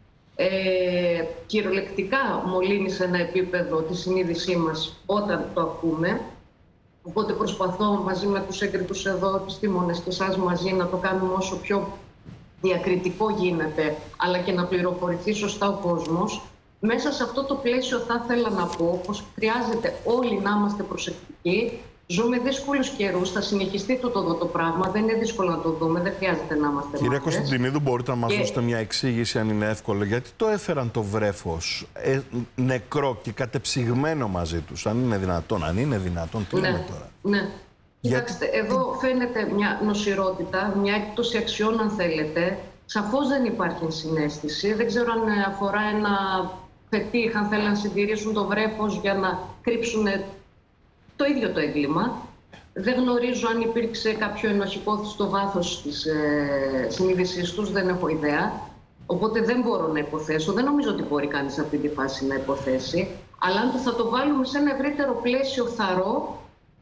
κυριολεκτικά μολύνει σε ένα επίπεδο τη συνείδησή μας όταν το ακούμε. Οπότε προσπαθώ μαζί με τους έγκριτους εδώ επιστήμονες και εσάς μαζί να το κάνουμε όσο πιο διακριτικό γίνεται, αλλά και να πληροφορηθεί σωστά ο κόσμος. Μέσα σε αυτό το πλαίσιο θα ήθελα να πω πως χρειάζεται όλοι να είμαστε προσεκτικοί. Ζούμε δύσκολους καιρούς, θα συνεχιστεί το πράγμα, δεν είναι δύσκολο να το δούμε, δεν χρειάζεται να είμαστε Κυρία Κωνσταντινίδου, μπορείτε να μας δώσετε μια εξήγηση, αν είναι εύκολο, γιατί το έφεραν το βρέφος νεκρό και κατεψυγμένο μαζί τους, αν είναι δυνατόν, τι λέμε τώρα. Ναι. Κοιτάξτε, εδώ φαίνεται μια νοσηρότητα, μια έκπτωση αξιών αν θέλετε. Σαφώς δεν υπάρχει συναίσθηση. Δεν ξέρω αν αφορά ένα παιδί, αν θέλουν να συντηρήσουν το βρέφος για να κρύψουν το ίδιο το έγκλημα. Δεν γνωρίζω αν υπήρξε κάποιο ενοχικό στο βάθος της συνείδησής τους, δεν έχω ιδέα. Οπότε δεν μπορώ να υποθέσω. Δεν νομίζω ότι μπορεί κανείς σε αυτή τη φάση να υποθέσει. Αλλά αν θα το βάλουμε σε ένα ευρύτερο πλαίσιο θαρό,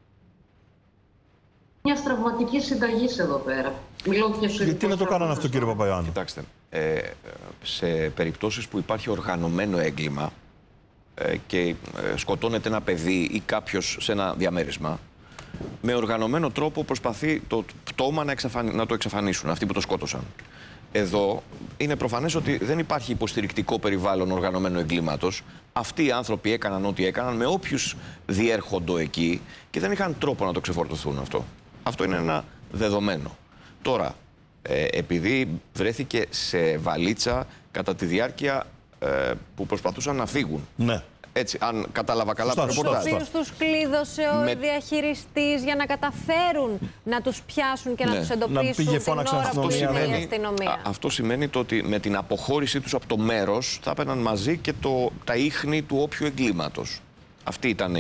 μια τραυματική συνταγή εδώ πέρα. Γιατί να το κάνανε αυτό, κύριε Παπαϊωάννου? Κοιτάξτε, σε περιπτώσεις που υπάρχει οργανωμένο έγκλημα και σκοτώνεται ένα παιδί ή κάποιος σε ένα διαμέρισμα, με οργανωμένο τρόπο προσπαθεί το πτώμα να το εξαφανίσουν, αυτοί που το σκότωσαν. Εδώ είναι προφανές ότι δεν υπάρχει υποστηρικτικό περιβάλλον οργανωμένου εγκλήματος. Αυτοί οι άνθρωποι έκαναν ό,τι έκαναν με όποιους διέρχοντο εκεί και δεν είχαν τρόπο να το ξεφορτωθούν αυτό. Αυτό είναι ένα δεδομένο. Τώρα, επειδή βρέθηκε σε βαλίτσα κατά τη διάρκεια που προσπαθούσαν να φύγουν. Ναι. Έτσι, αν κατάλαβα καλά το ρεπορτάζ. Τους κλείδωσε ο διαχειριστής για να καταφέρουν να τους πιάσουν και να τους εντοπίσουν την ώρα που είναι η αστυνομία. Αυτό σημαίνει ότι με την αποχώρησή τους από το μέρος θα έπαιρναν μαζί και τα ίχνη του όποιου εγκλήματος. Αυτή ήταν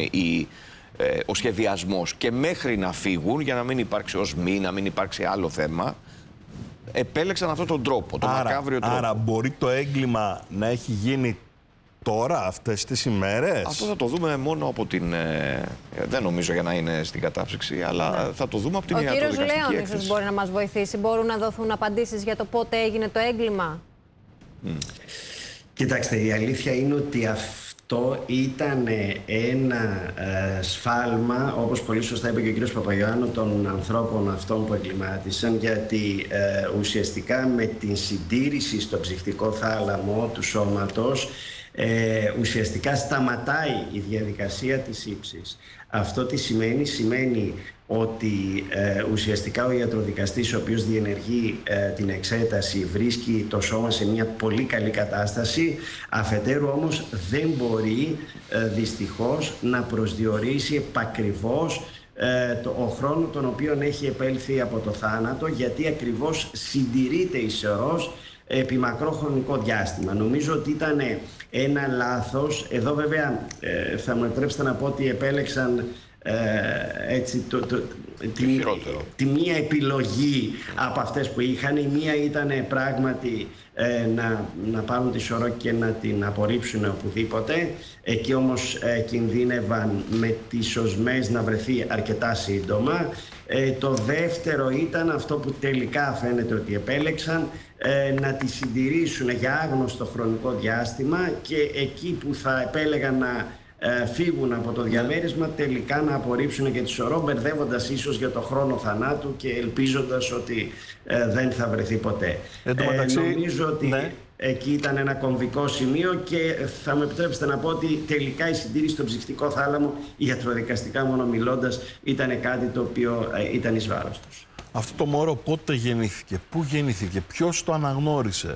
ο σχεδιασμός. Και μέχρι να φύγουν, για να μην υπάρξει οσμή, να μην υπάρξει άλλο θέμα, επέλεξαν αυτόν τον τρόπο, τον μακάβριο τρόπο. Άρα μπορεί το έγκλημα να έχει γίνει τώρα, αυτές τις ημέρες? Αυτό θα το δούμε μόνο από την... δεν νομίζω για να είναι στην κατάψυξη, αλλά θα το δούμε από την ιατροδικαστική έκθεση. Ο κύριος Λέων ίσως μπορεί να μας βοηθήσει. Μπορούν να δοθούν απαντήσεις για το πότε έγινε το έγκλημα? Κοιτάξτε, η αλήθεια είναι ότι αυτό ήταν ένα σφάλμα, όπως πολύ σωστά είπε και ο κύριος Παπαϊωάννου, των ανθρώπων αυτών που εγκλημάτισαν, γιατί ουσιαστικά με την συντήρηση στο ψυχτικό θάλαμο του σώματος ουσιαστικά σταματάει η διαδικασία της ύψης. Αυτό τι σημαίνει? Σημαίνει ότι ουσιαστικά ο ιατροδικαστής, ο οποίος διενεργεί την εξέταση, βρίσκει το σώμα σε μια πολύ καλή κατάσταση, αφετέρου όμως δεν μπορεί δυστυχώς να προσδιορίσει επακριβώς ο χρόνο τον οποίο έχει επέλθει από το θάνατο, γιατί ακριβώς συντηρείται ισορρός επί μακρό χρονικό διάστημα. Νομίζω ότι ήταν ένα λάθος. Εδώ βέβαια θα μου επιτρέψετε να πω ότι επέλεξαν έτσι, τη μία επιλογή από αυτές που είχαν. Η μία ήταν πράγματι να πάρουν τη σωρό και να την απορρίψουν οπουδήποτε. Εκεί όμως κινδύνευαν με τις οσμές να βρεθεί αρκετά σύντομα. Το δεύτερο ήταν αυτό που τελικά φαίνεται ότι επέλεξαν, να τη συντηρήσουν για άγνωστο χρονικό διάστημα και εκεί που θα επέλεγαν να φύγουν από το διαμέρισμα τελικά να απορρίψουν και τη σωρό, μπερδεύοντας ίσως για το χρόνο θανάτου και ελπίζοντας ότι δεν θα βρεθεί ποτέ. Νομίζω ότι εκεί ήταν ένα κομβικό σημείο και θα με επιτρέψετε να πω ότι τελικά η συντήρηση στον ψυχτικό θάλαμο, ιατροδικαστικά μόνο μιλώντας, ήταν κάτι το οποίο ήταν εις βάρος τους. Αυτό το μωρό πότε γεννήθηκε, πού γεννήθηκε, ποιος το αναγνώρισε?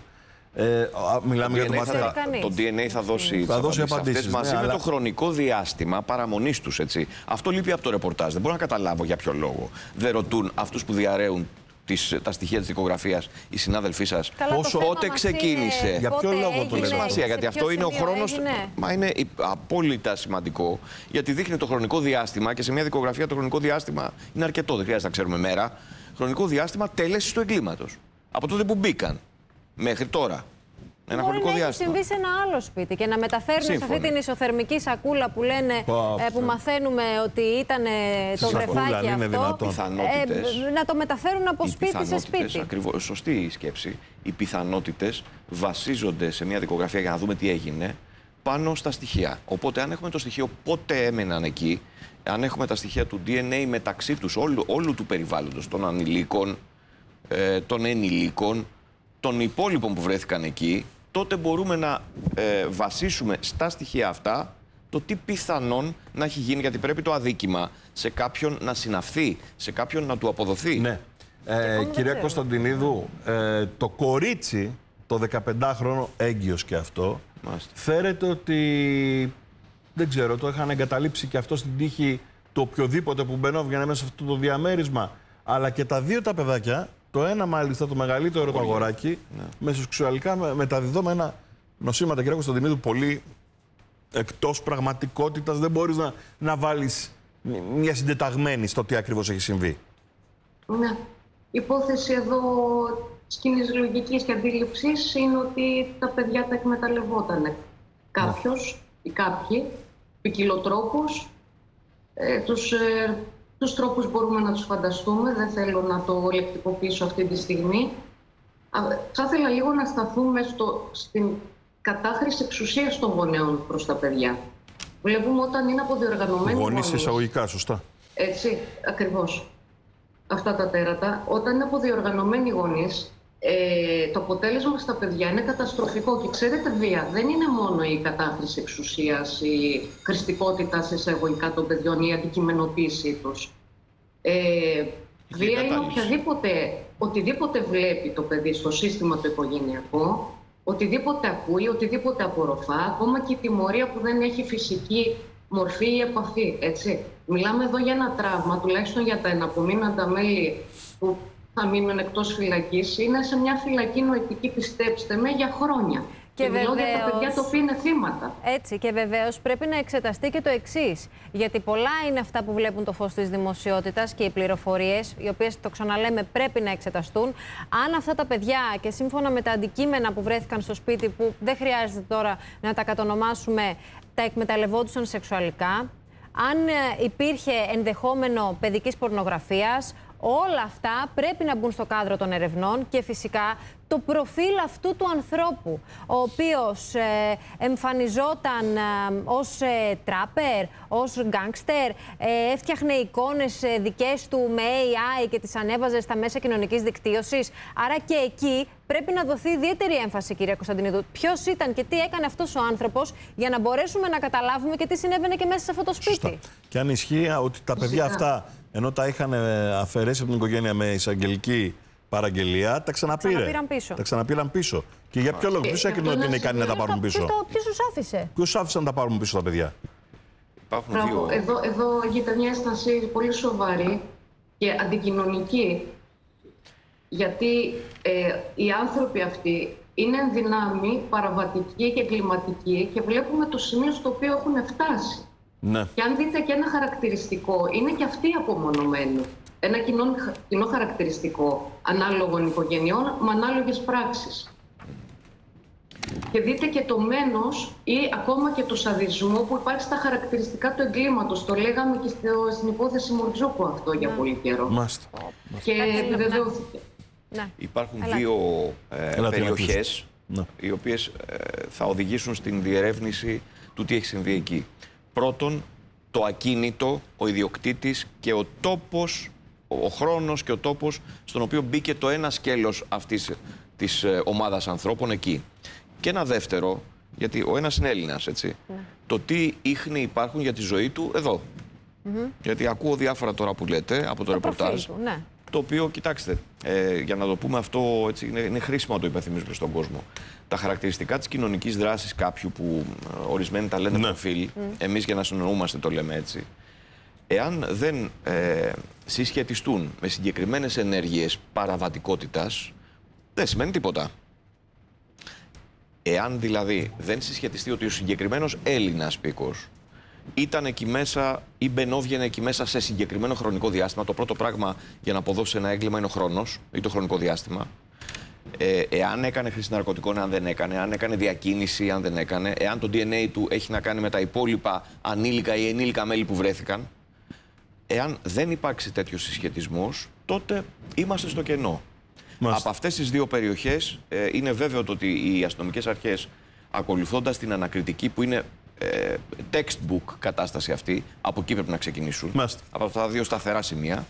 Μιλάμε για τον πατέρα. Το DNA θα δώσει απαντήσεις μαζί με το χρονικό διάστημα παραμονής τους. Αυτό λείπει από το ρεπορτάζ. Δεν μπορώ να καταλάβω για ποιο λόγο δεν ρωτούν αυτούς που διαρρέουν τα στοιχεία της δικογραφίας, οι συνάδελφοί σας, πότε ξεκίνησε. Για ποιο λόγο το λέμε? Γιατί αυτό είναι ο χρόνος. Μα είναι απόλυτα σημαντικό, γιατί δείχνει το χρονικό διάστημα και σε μια δικογραφία το χρονικό διάστημα είναι αρκετό. Δεν χρειάζεται να ξέρουμε μέρα. Χρονικό διάστημα τέλεσης του εγκλήματος. Από τότε που μπήκαν μέχρι τώρα. Ένα χρονικό διάστημα. Μπορεί να έχει συμβεί σε ένα άλλο σπίτι και να μεταφέρουν σε αυτή την ισοθερμική σακούλα που λένε, που μαθαίνουμε ότι ήταν το βρεφάκι αυτό. Να το μεταφέρουν από σπίτι σε σπίτι. Ακριβώς, σωστή η σκέψη. Οι πιθανότητες βασίζονται σε μια δικογραφία για να δούμε τι έγινε πάνω στα στοιχεία. Οπότε, αν έχουμε το στοιχείο πότε έμεναν εκεί, αν έχουμε τα στοιχεία του DNA μεταξύ τους, όλου του περιβάλλοντος, των ανηλίκων, των ενηλίκων, των υπόλοιπων που βρέθηκαν εκεί, τότε μπορούμε να βασίσουμε στα στοιχεία αυτά το τι πιθανόν να έχει γίνει, γιατί πρέπει το αδίκημα σε κάποιον να συναυθεί, σε κάποιον να του αποδοθεί. Ναι. Κυρία Κωνσταντινίδου, το κορίτσι, το 15χρονο έγκυος και αυτό, φέρεται ότι, δεν ξέρω, το είχαν εγκαταλείψει και αυτό στην τύχη του οποιοδήποτε που μπαινόβγαινε μέσα σε αυτό το διαμέρισμα, αλλά και τα δύο τα παιδάκια. Το ένα, μάλιστα, το μεγαλύτερο το αγοράκι, με σεξουαλικά μεταδιδόμενα νοσήματα, κυρία Κωνσταντινίδου, πολύ εκτός πραγματικότητας. Δεν μπορείς να βάλεις μια συντεταγμένη στο τι ακριβώς έχει συμβεί. Ναι. Η υπόθεση εδώ της κοινής λογικής και αντίληψης είναι ότι τα παιδιά τα εκμεταλλευόταν. Κάποιος ή κάποιοι, ποικιλοτρόπους, τους τρόπους μπορούμε να τους φανταστούμε, δεν θέλω να το λεκτικοποιήσω αυτή τη στιγμή. Θα ήθελα λίγο να σταθούμε στην κατάχρηση εξουσίας των γονέων προς τα παιδιά. Βλέπουμε όταν είναι αποδιοργανωμένοι γονείς εισαγωγικά, σωστά. Έτσι, ακριβώς. Αυτά τα τέρατα. Όταν είναι αποδιοργανωμένοι γονείς, το αποτέλεσμα στα παιδιά είναι καταστροφικό. Και ξέρετε, βία δεν είναι μόνο η κατάχρηση εξουσίας, η χρηστικότητα σε εισαγωγικά των παιδιών, η αντικειμενοποίησή τους. Βία είναι οτιδήποτε βλέπει το παιδί στο σύστημα το οικογενειακό, οτιδήποτε ακούει, οτιδήποτε απορροφά, ακόμα και η τιμωρία που δεν έχει φυσική μορφή ή επαφή. Έτσι. Μιλάμε εδώ για ένα τραύμα, τουλάχιστον για τα εναπομείναντα μέλη που θα μείνουν εκτός φυλακής, είναι σε μια φυλακή νοητική, πιστέψτε με, για χρόνια. Και μιλώ για τα παιδιά τα οποία είναι θύματα. Έτσι, και βεβαίως πρέπει να εξεταστεί και το εξής. Γιατί πολλά είναι αυτά που βλέπουν το φως της δημοσιότητας και οι πληροφορίες, οι οποίες, το ξαναλέμε, πρέπει να εξεταστούν. Αν αυτά τα παιδιά, και σύμφωνα με τα αντικείμενα που βρέθηκαν στο σπίτι, που δεν χρειάζεται τώρα να τα κατονομάσουμε, τα εκμεταλλευόντουσαν σεξουαλικά, αν υπήρχε ενδεχόμενο παιδικής πορνογραφίας, όλα αυτά πρέπει να μπουν στο κάδρο των ερευνών και φυσικά το προφίλ αυτού του ανθρώπου, ο οποίος εμφανιζόταν ως τράπερ, ως γκάνγκστερ, έφτιαχνε εικόνες δικές του με AI και τις ανέβαζε στα μέσα κοινωνικής δικτύωσης. Άρα και εκεί πρέπει να δοθεί ιδιαίτερη έμφαση, κυρία Κωνσταντινίδου. Ποιος ήταν και τι έκανε αυτός ο άνθρωπος, για να μπορέσουμε να καταλάβουμε και τι συνέβαινε και μέσα σε αυτό το σπίτι. Σωστά. Και αν ισχύει ότι τα παιδιά αυτά, ενώ τα είχαν αφαιρέσει από την οικογένεια με εισαγγελική παραγγελία, τα ξαναπήραν πίσω. Και για ποιο λόγο, ποιος έκρινε ότι είναι ικανοί να τα πάρουν πίσω? Ποιος τους άφησε? Ποιος άφησε να τα πάρουν πίσω τα παιδιά? Εδώ γίνεται μια αίσθηση πολύ σοβαρή και αντικοινωνική. Γιατί οι άνθρωποι αυτοί είναι εν δυνάμει, παραβατικοί και εγκληματικοί και βλέπουμε το σημείο στο οποίο έχουν φτάσει. Ναι. Και αν δείτε και ένα χαρακτηριστικό, είναι και αυτοί απομονωμένοι. Ένα κοινό χαρακτηριστικό ανάλογων οικογενειών με ανάλογες πράξεις. Και δείτε και το μένος ή ακόμα και το σαδισμό που υπάρχει στα χαρακτηριστικά του εγκλήματος. Το λέγαμε και στην υπόθεση Μουρτζούκου αυτό για πολύ καιρό. Μάλιστα. Και επιβεβαιώθηκε. Ναι. Υπάρχουν δύο περιοχές οι οποίες θα οδηγήσουν στην διερεύνηση του τι έχει συμβεί εκεί. Πρώτον, το ακίνητο, ο ιδιοκτήτης και ο τόπος, ο χρόνος και ο τόπος στον οποίο μπήκε το ένα σκέλος αυτής της ομάδας ανθρώπων εκεί. Και ένα δεύτερο, γιατί ο ένας είναι Έλληνας, έτσι, το τι ίχνη υπάρχουν για τη ζωή του εδώ. Γιατί ακούω διάφορα τώρα που λέτε από το ρεπορτάζ, το οποίο, κοιτάξτε, για να το πούμε αυτό, έτσι, είναι χρήσιμο να το υπενθυμίζουμε στον κόσμο. Τα χαρακτηριστικά της κοινωνικής δράσης κάποιου που ορισμένοι τα λένε προφίλ, εμείς για να συνοούμαστε το λέμε έτσι, εάν δεν συσχετιστούν με συγκεκριμένες ενέργειες παραβατικότητας, δεν σημαίνει τίποτα. Εάν δηλαδή δεν συσχετιστεί ότι ο συγκεκριμένος Έλληνας πίκος ήταν εκεί μέσα ή μπαινόβγαινε εκεί μέσα σε συγκεκριμένο χρονικό διάστημα, το πρώτο πράγμα για να αποδώσει ένα έγκλημα είναι ο χρόνος ή το χρονικό διάστημα. Εάν έκανε χρήση ναρκωτικών, αν δεν έκανε, αν έκανε διακίνηση, αν δεν έκανε, εάν το DNA του έχει να κάνει με τα υπόλοιπα ανήλικα ή ενήλικα μέλη που βρέθηκαν, εάν δεν υπάρξει τέτοιος συσχετισμός, τότε είμαστε στο κενό. Από αυτές τις δύο περιοχές είναι βέβαιο ότι οι αστυνομικές αρχές, ακολουθώντας την ανακριτική που είναι textbook κατάσταση αυτή, από εκεί πρέπει να ξεκινήσουν, από αυτά τα δύο σταθερά σημεία,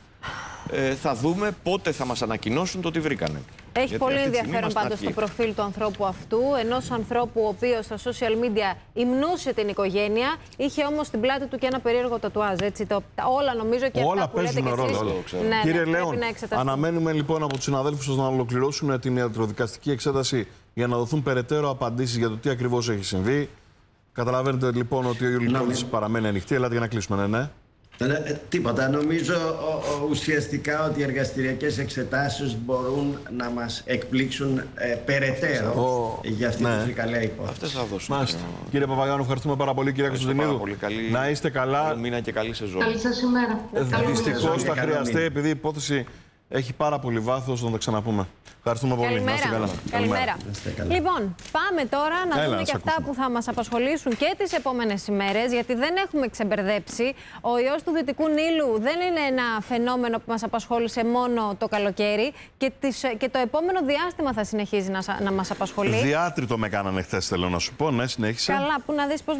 θα δούμε πότε θα μας ανακοινώσουν το τι βρήκανε. Έχει γιατί πολύ αυτή τη ενδιαφέρον πάντως το προφίλ του ανθρώπου αυτού, ενός ανθρώπου ο οποίος στα social media υμνούσε την οικογένεια, είχε όμως στην πλάτη του και ένα περίεργο τατουάζ. Έτσι, όλα νομίζω και όλα αυτά που λέτε και εσείς. Ναι, κύριε Λέων, αναμένουμε λοιπόν από τους συναδέλφους σας να ολοκληρώσουν την ιατροδικαστική εξέταση για να δοθούν περαιτέρω απαντήσεις για το τι ακριβώς έχει συμβεί. Καταλαβαίνετε λοιπόν ότι η υπόθεση παραμένει ανοιχτή. Ελάτε για να κλείσουμε, ναι. Τίποτα. Νομίζω ουσιαστικά ότι οι εργαστηριακές εξετάσεις μπορούν να μας εκπλήξουν περαιτέρω για αυτή τη φρικαλαία υπόθεση. Αυτές θα δώσουμε. Κύριε Παπαγιάννου, ευχαριστούμε πάρα πολύ. Κύριε Κωνσταντινίδου, να είστε καλά. Καλό μήνα και καλή σεζόν. Καλή σας ημέρα. Δυστυχώς θα χρειαστεί, επειδή η υπόθεση έχει πάρα πολύ βάθος, να τα ξαναπούμε. Ευχαριστούμε πολύ. Καλημέρα. Να είστε καλά. Καλημέρα. Λοιπόν, πάμε τώρα να δούμε και αυτά που θα μας απασχολήσουν και τις επόμενες ημέρες, γιατί δεν έχουμε ξεμπερδέψει. Ο ιός του Δυτικού Νείλου δεν είναι ένα φαινόμενο που μας απασχόλησε μόνο το καλοκαίρι και το επόμενο διάστημα θα συνεχίζει να μας απασχολεί. Διάτριτο με κάνανε χθες, θέλω να σου πω. Ναι, συνέχισε. Καλά, που να δεις πώς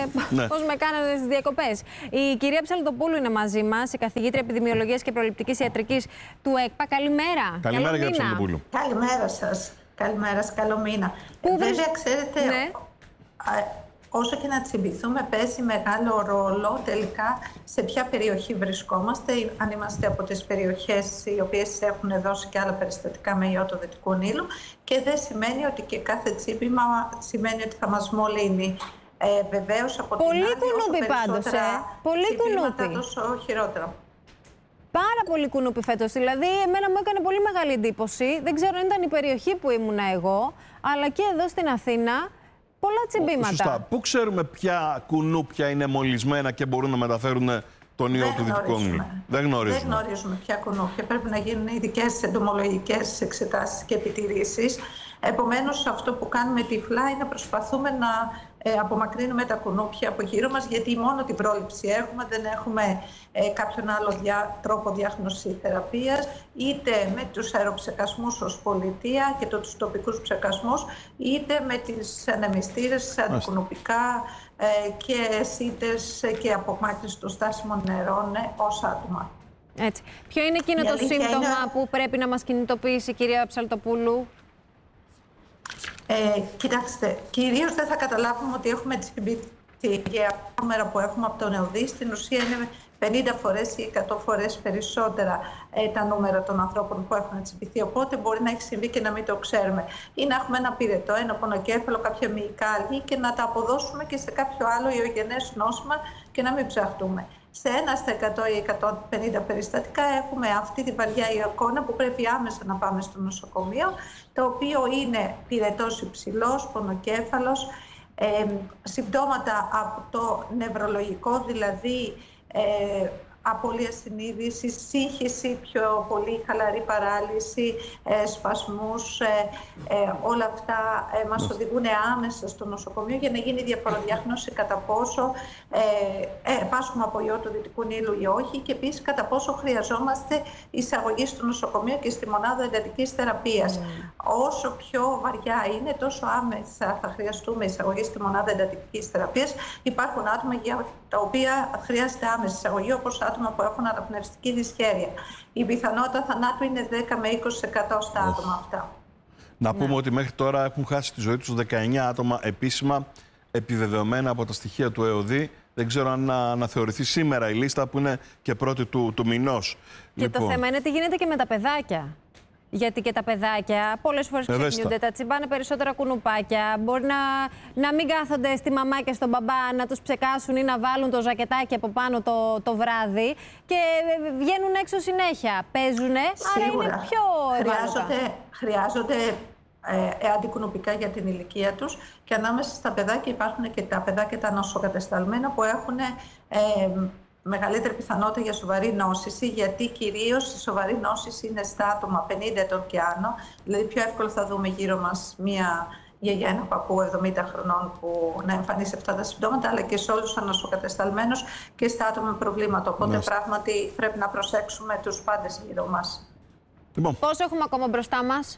με κάνανε στις διακοπές. Η κυρία Ψαλτοπούλου είναι μαζί μας, η καθηγήτρια επιδημιολογίας και προληπτικής ιατρικής του ΕΚΠΑ. Καλημέρα. Καλημέρα, κυρία Ψαλτοπούλου. Καλημέρα σας. Καλημέρα σας. Καλό μήνα. Βέβαια, ξέρετε, όσο και να τσιμπηθούμε, παίζει μεγάλο ρόλο τελικά σε ποια περιοχή βρισκόμαστε. Αν είμαστε από τις περιοχές οι οποίες έχουν δώσει και άλλα περιστατικά με ιό του Δυτικού Νείλου, και δεν σημαίνει ότι και κάθε τσίπημα σημαίνει ότι θα μας μολύνει. Βεβαίως, από πολύ την άλλη, κουνούπι πάντως, πολύ κουνούπι. Τόσο χειρότερα. Πάρα πολύ κουνούπι φέτος. Δηλαδή, εμένα μου έκανε πολύ μεγάλη εντύπωση. Δεν ξέρω αν ήταν η περιοχή που ήμουνα εγώ, αλλά και εδώ στην Αθήνα, πολλά τσιμπήματα. Σωστά. Πού ξέρουμε ποια κουνούπια είναι μολυσμένα και μπορούν να μεταφέρουν τον ιό του Δυτικού Νείλου? Δεν γνωρίζουμε ποια κουνούπια. Πρέπει να γίνουν ειδικές εντομολογικές εξετάσεις και επιτηρήσεις. Επομένως, αυτό που κάνουμε τυφλά είναι προσπαθούμε να απομακρύνουμε τα κουνούπια από γύρω μας, γιατί μόνο την πρόληψη έχουμε, δεν έχουμε κάποιον άλλο τρόπο διάγνωσης θεραπείας, είτε με τους αεροψεκασμούς ως πολιτεία και τους τοπικούς ψεκασμούς, είτε με τις ανεμιστήρες αντικουνουπικά και σίτες και απομάκρυνση των στάσιμων νερών ως άτομα. Έτσι. Ποιο είναι εκείνο το σύμπτωμα που πρέπει να μας κινητοποιήσει, κυρία Ψαλτοπούλου? Κοιτάξτε, κυρίως δεν θα καταλάβουμε ότι έχουμε τσιμπηθεί. Για νούμερα που έχουμε από τον ΕΟΔΗ, στην ουσία είναι 50 φορές ή 100 φορές περισσότερα τα νούμερα των ανθρώπων που έχουν τσιμπηθεί. Οπότε μπορεί να έχει συμβεί και να μην το ξέρουμε. Ή να έχουμε ένα πυρετό, ένα πονοκέφαλο, κάποια μυϊκά αλγή και να τα αποδώσουμε και σε κάποιο άλλο ιογενές νόσημα και να μην ψαχτούμε. Σε 1 στα 100 ή 150 περιστατικά έχουμε αυτή τη βαριά εικόνα που πρέπει άμεσα να πάμε στο νοσοκομείο, το οποίο είναι πυρετός υψηλός, πονοκέφαλος, Συμπτώματα από το νευρολογικό, δηλαδή απώλεια συνείδησης, σύγχυση, πιο πολύ χαλαρή παράλυση, σπασμούς, όλα αυτά μας οδηγούν άμεσα στο νοσοκομείο για να γίνει διαφοροδιάγνωση κατά πόσο πάσχουμε από ιό του Δυτικού Νείλου ή όχι, και επίσης κατά πόσο χρειαζόμαστε εισαγωγή στο νοσοκομείο και στη μονάδα εντατικής θεραπείας. Όσο πιο βαριά είναι, τόσο άμεσα θα χρειαστούμε εισαγωγή στη μονάδα εντατικής θεραπείας. Υπάρχουν άτομα για τα οποία χρειάζεται άμεση εισαγωγή, όπως άτομα που έχουν αναπνευστική δυσχέρεια. Η πιθανότητα θανάτου είναι 10 με 20% στα άτομα αυτά. Να πούμε ότι μέχρι τώρα έχουν χάσει τη ζωή τους 19 άτομα επίσημα, επιβεβαιωμένα από τα στοιχεία του ΕΟΔΗ. Δεν ξέρω αν αναθεωρηθεί σήμερα η λίστα που είναι και πρώτη του μηνός. Και το θέμα είναι τι γίνεται και με τα παιδάκια. Γιατί και τα παιδάκια πολλές φορές ξεχνιούνται, τα τσιμπάνε περισσότερα κουνουπάκια. Μπορεί να μην κάθονται στη μαμά και στον μπαμπά να τους ψεκάσουν ή να βάλουν το ζακετάκι από πάνω το βράδυ και βγαίνουν έξω συνέχεια. Παίζουνε, άρα είναι πιο ευάλωτα. Χρειάζονται αντικουνουπικά για την ηλικία τους, και ανάμεσα στα παιδάκια υπάρχουν και τα παιδάκια τα νοσοκατεσταλμένα που έχουν μεγαλύτερη πιθανότητα για σοβαρή νόσηση, γιατί κυρίως η σοβαρή νόσηση είναι στα άτομα 50 ετών και άνω. Δηλαδή πιο εύκολα θα δούμε γύρω μας μία γιαγιά, ένα παππού 70 χρονών που να εμφανίσει αυτά τα συμπτώματα, αλλά και σε όλους τους ανοσοκατεσταλμένους και στα άτομα με προβλήματα. Οπότε πράγματι πρέπει να προσέξουμε τους πάντες γύρω μας. Πόσο έχουμε ακόμα μπροστά μας?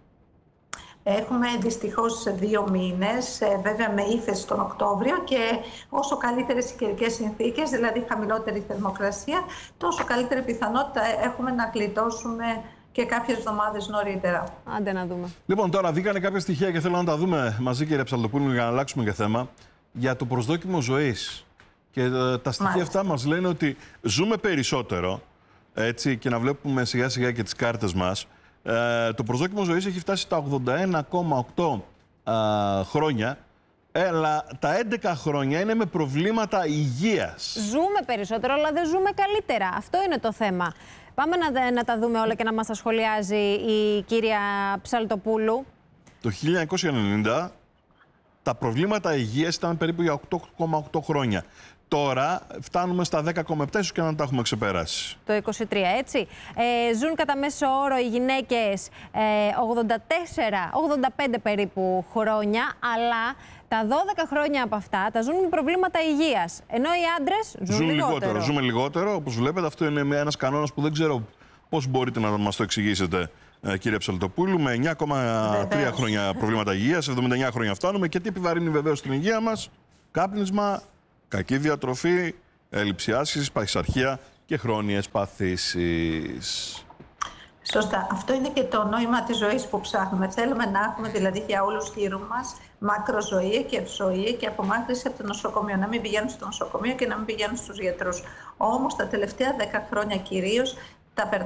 Έχουμε δυστυχώς 2 μήνες, βέβαια με ύφεση τον Οκτώβριο, και όσο καλύτερες οι καιρικές συνθήκες, δηλαδή χαμηλότερη θερμοκρασία, τόσο καλύτερη πιθανότητα έχουμε να γλιτώσουμε και κάποιες εβδομάδες νωρίτερα. Άντε να δούμε. Λοιπόν, τώρα βγήκανε κάποια στοιχεία και θέλω να τα δούμε μαζί, κύριε Ψαλτοπούλου, για να αλλάξουμε και θέμα, για το προσδόκιμο ζωής. Και τα στοιχεία αυτά μας λένε ότι ζούμε περισσότερο, έτσι, και να βλέπουμε σιγά σιγά και τις κάρτες μας. Το προσδόκιμο ζωής έχει φτάσει στα 81,8 χρόνια, αλλά τα 11 χρόνια είναι με προβλήματα υγείας. Ζούμε περισσότερο, αλλά δεν ζούμε καλύτερα. Αυτό είναι το θέμα. Πάμε να τα δούμε όλα και να μας τα σχολιάζει η κυρία Ψαλτοπούλου. Το 1990 τα προβλήματα υγείας ήταν περίπου για 8,8 χρόνια. Τώρα φτάνουμε στα 10,7, ίσως και να τα έχουμε ξεπεράσει. Το 23, έτσι. Ζουν κατά μέσο όρο οι γυναίκες 84-85 περίπου χρόνια, αλλά τα 12 χρόνια από αυτά τα ζουν με προβλήματα υγείας. Ενώ οι άντρες ζουν λιγότερο. Ζούμε λιγότερο, όπως βλέπετε. Αυτό είναι ένας κανόνας που δεν ξέρω πώς μπορείτε να μας το εξηγήσετε, κύριε Ψαλτοπούλου. Με 9,3 χρόνια προβλήματα υγείας, 79 χρόνια φτάνουμε. Και τι επιβαρύνει βεβαίως την υγεία μας? Κάπνισμα, κακή διατροφή, έλλειψη άσκησης, παχυσαρχία και χρόνιες παθήσεις. Σωστά. Αυτό είναι και το νόημα της ζωής που ψάχνουμε. Θέλουμε να έχουμε δηλαδή για όλους γύρω μας μακροζωία και ευζωία και απομάκρυνση από το νοσοκομείο. Να μην πηγαίνουν στο νοσοκομείο και να μην πηγαίνουν στους γιατρούς. Όμως τα τελευταία 10 χρόνια κυρίως τα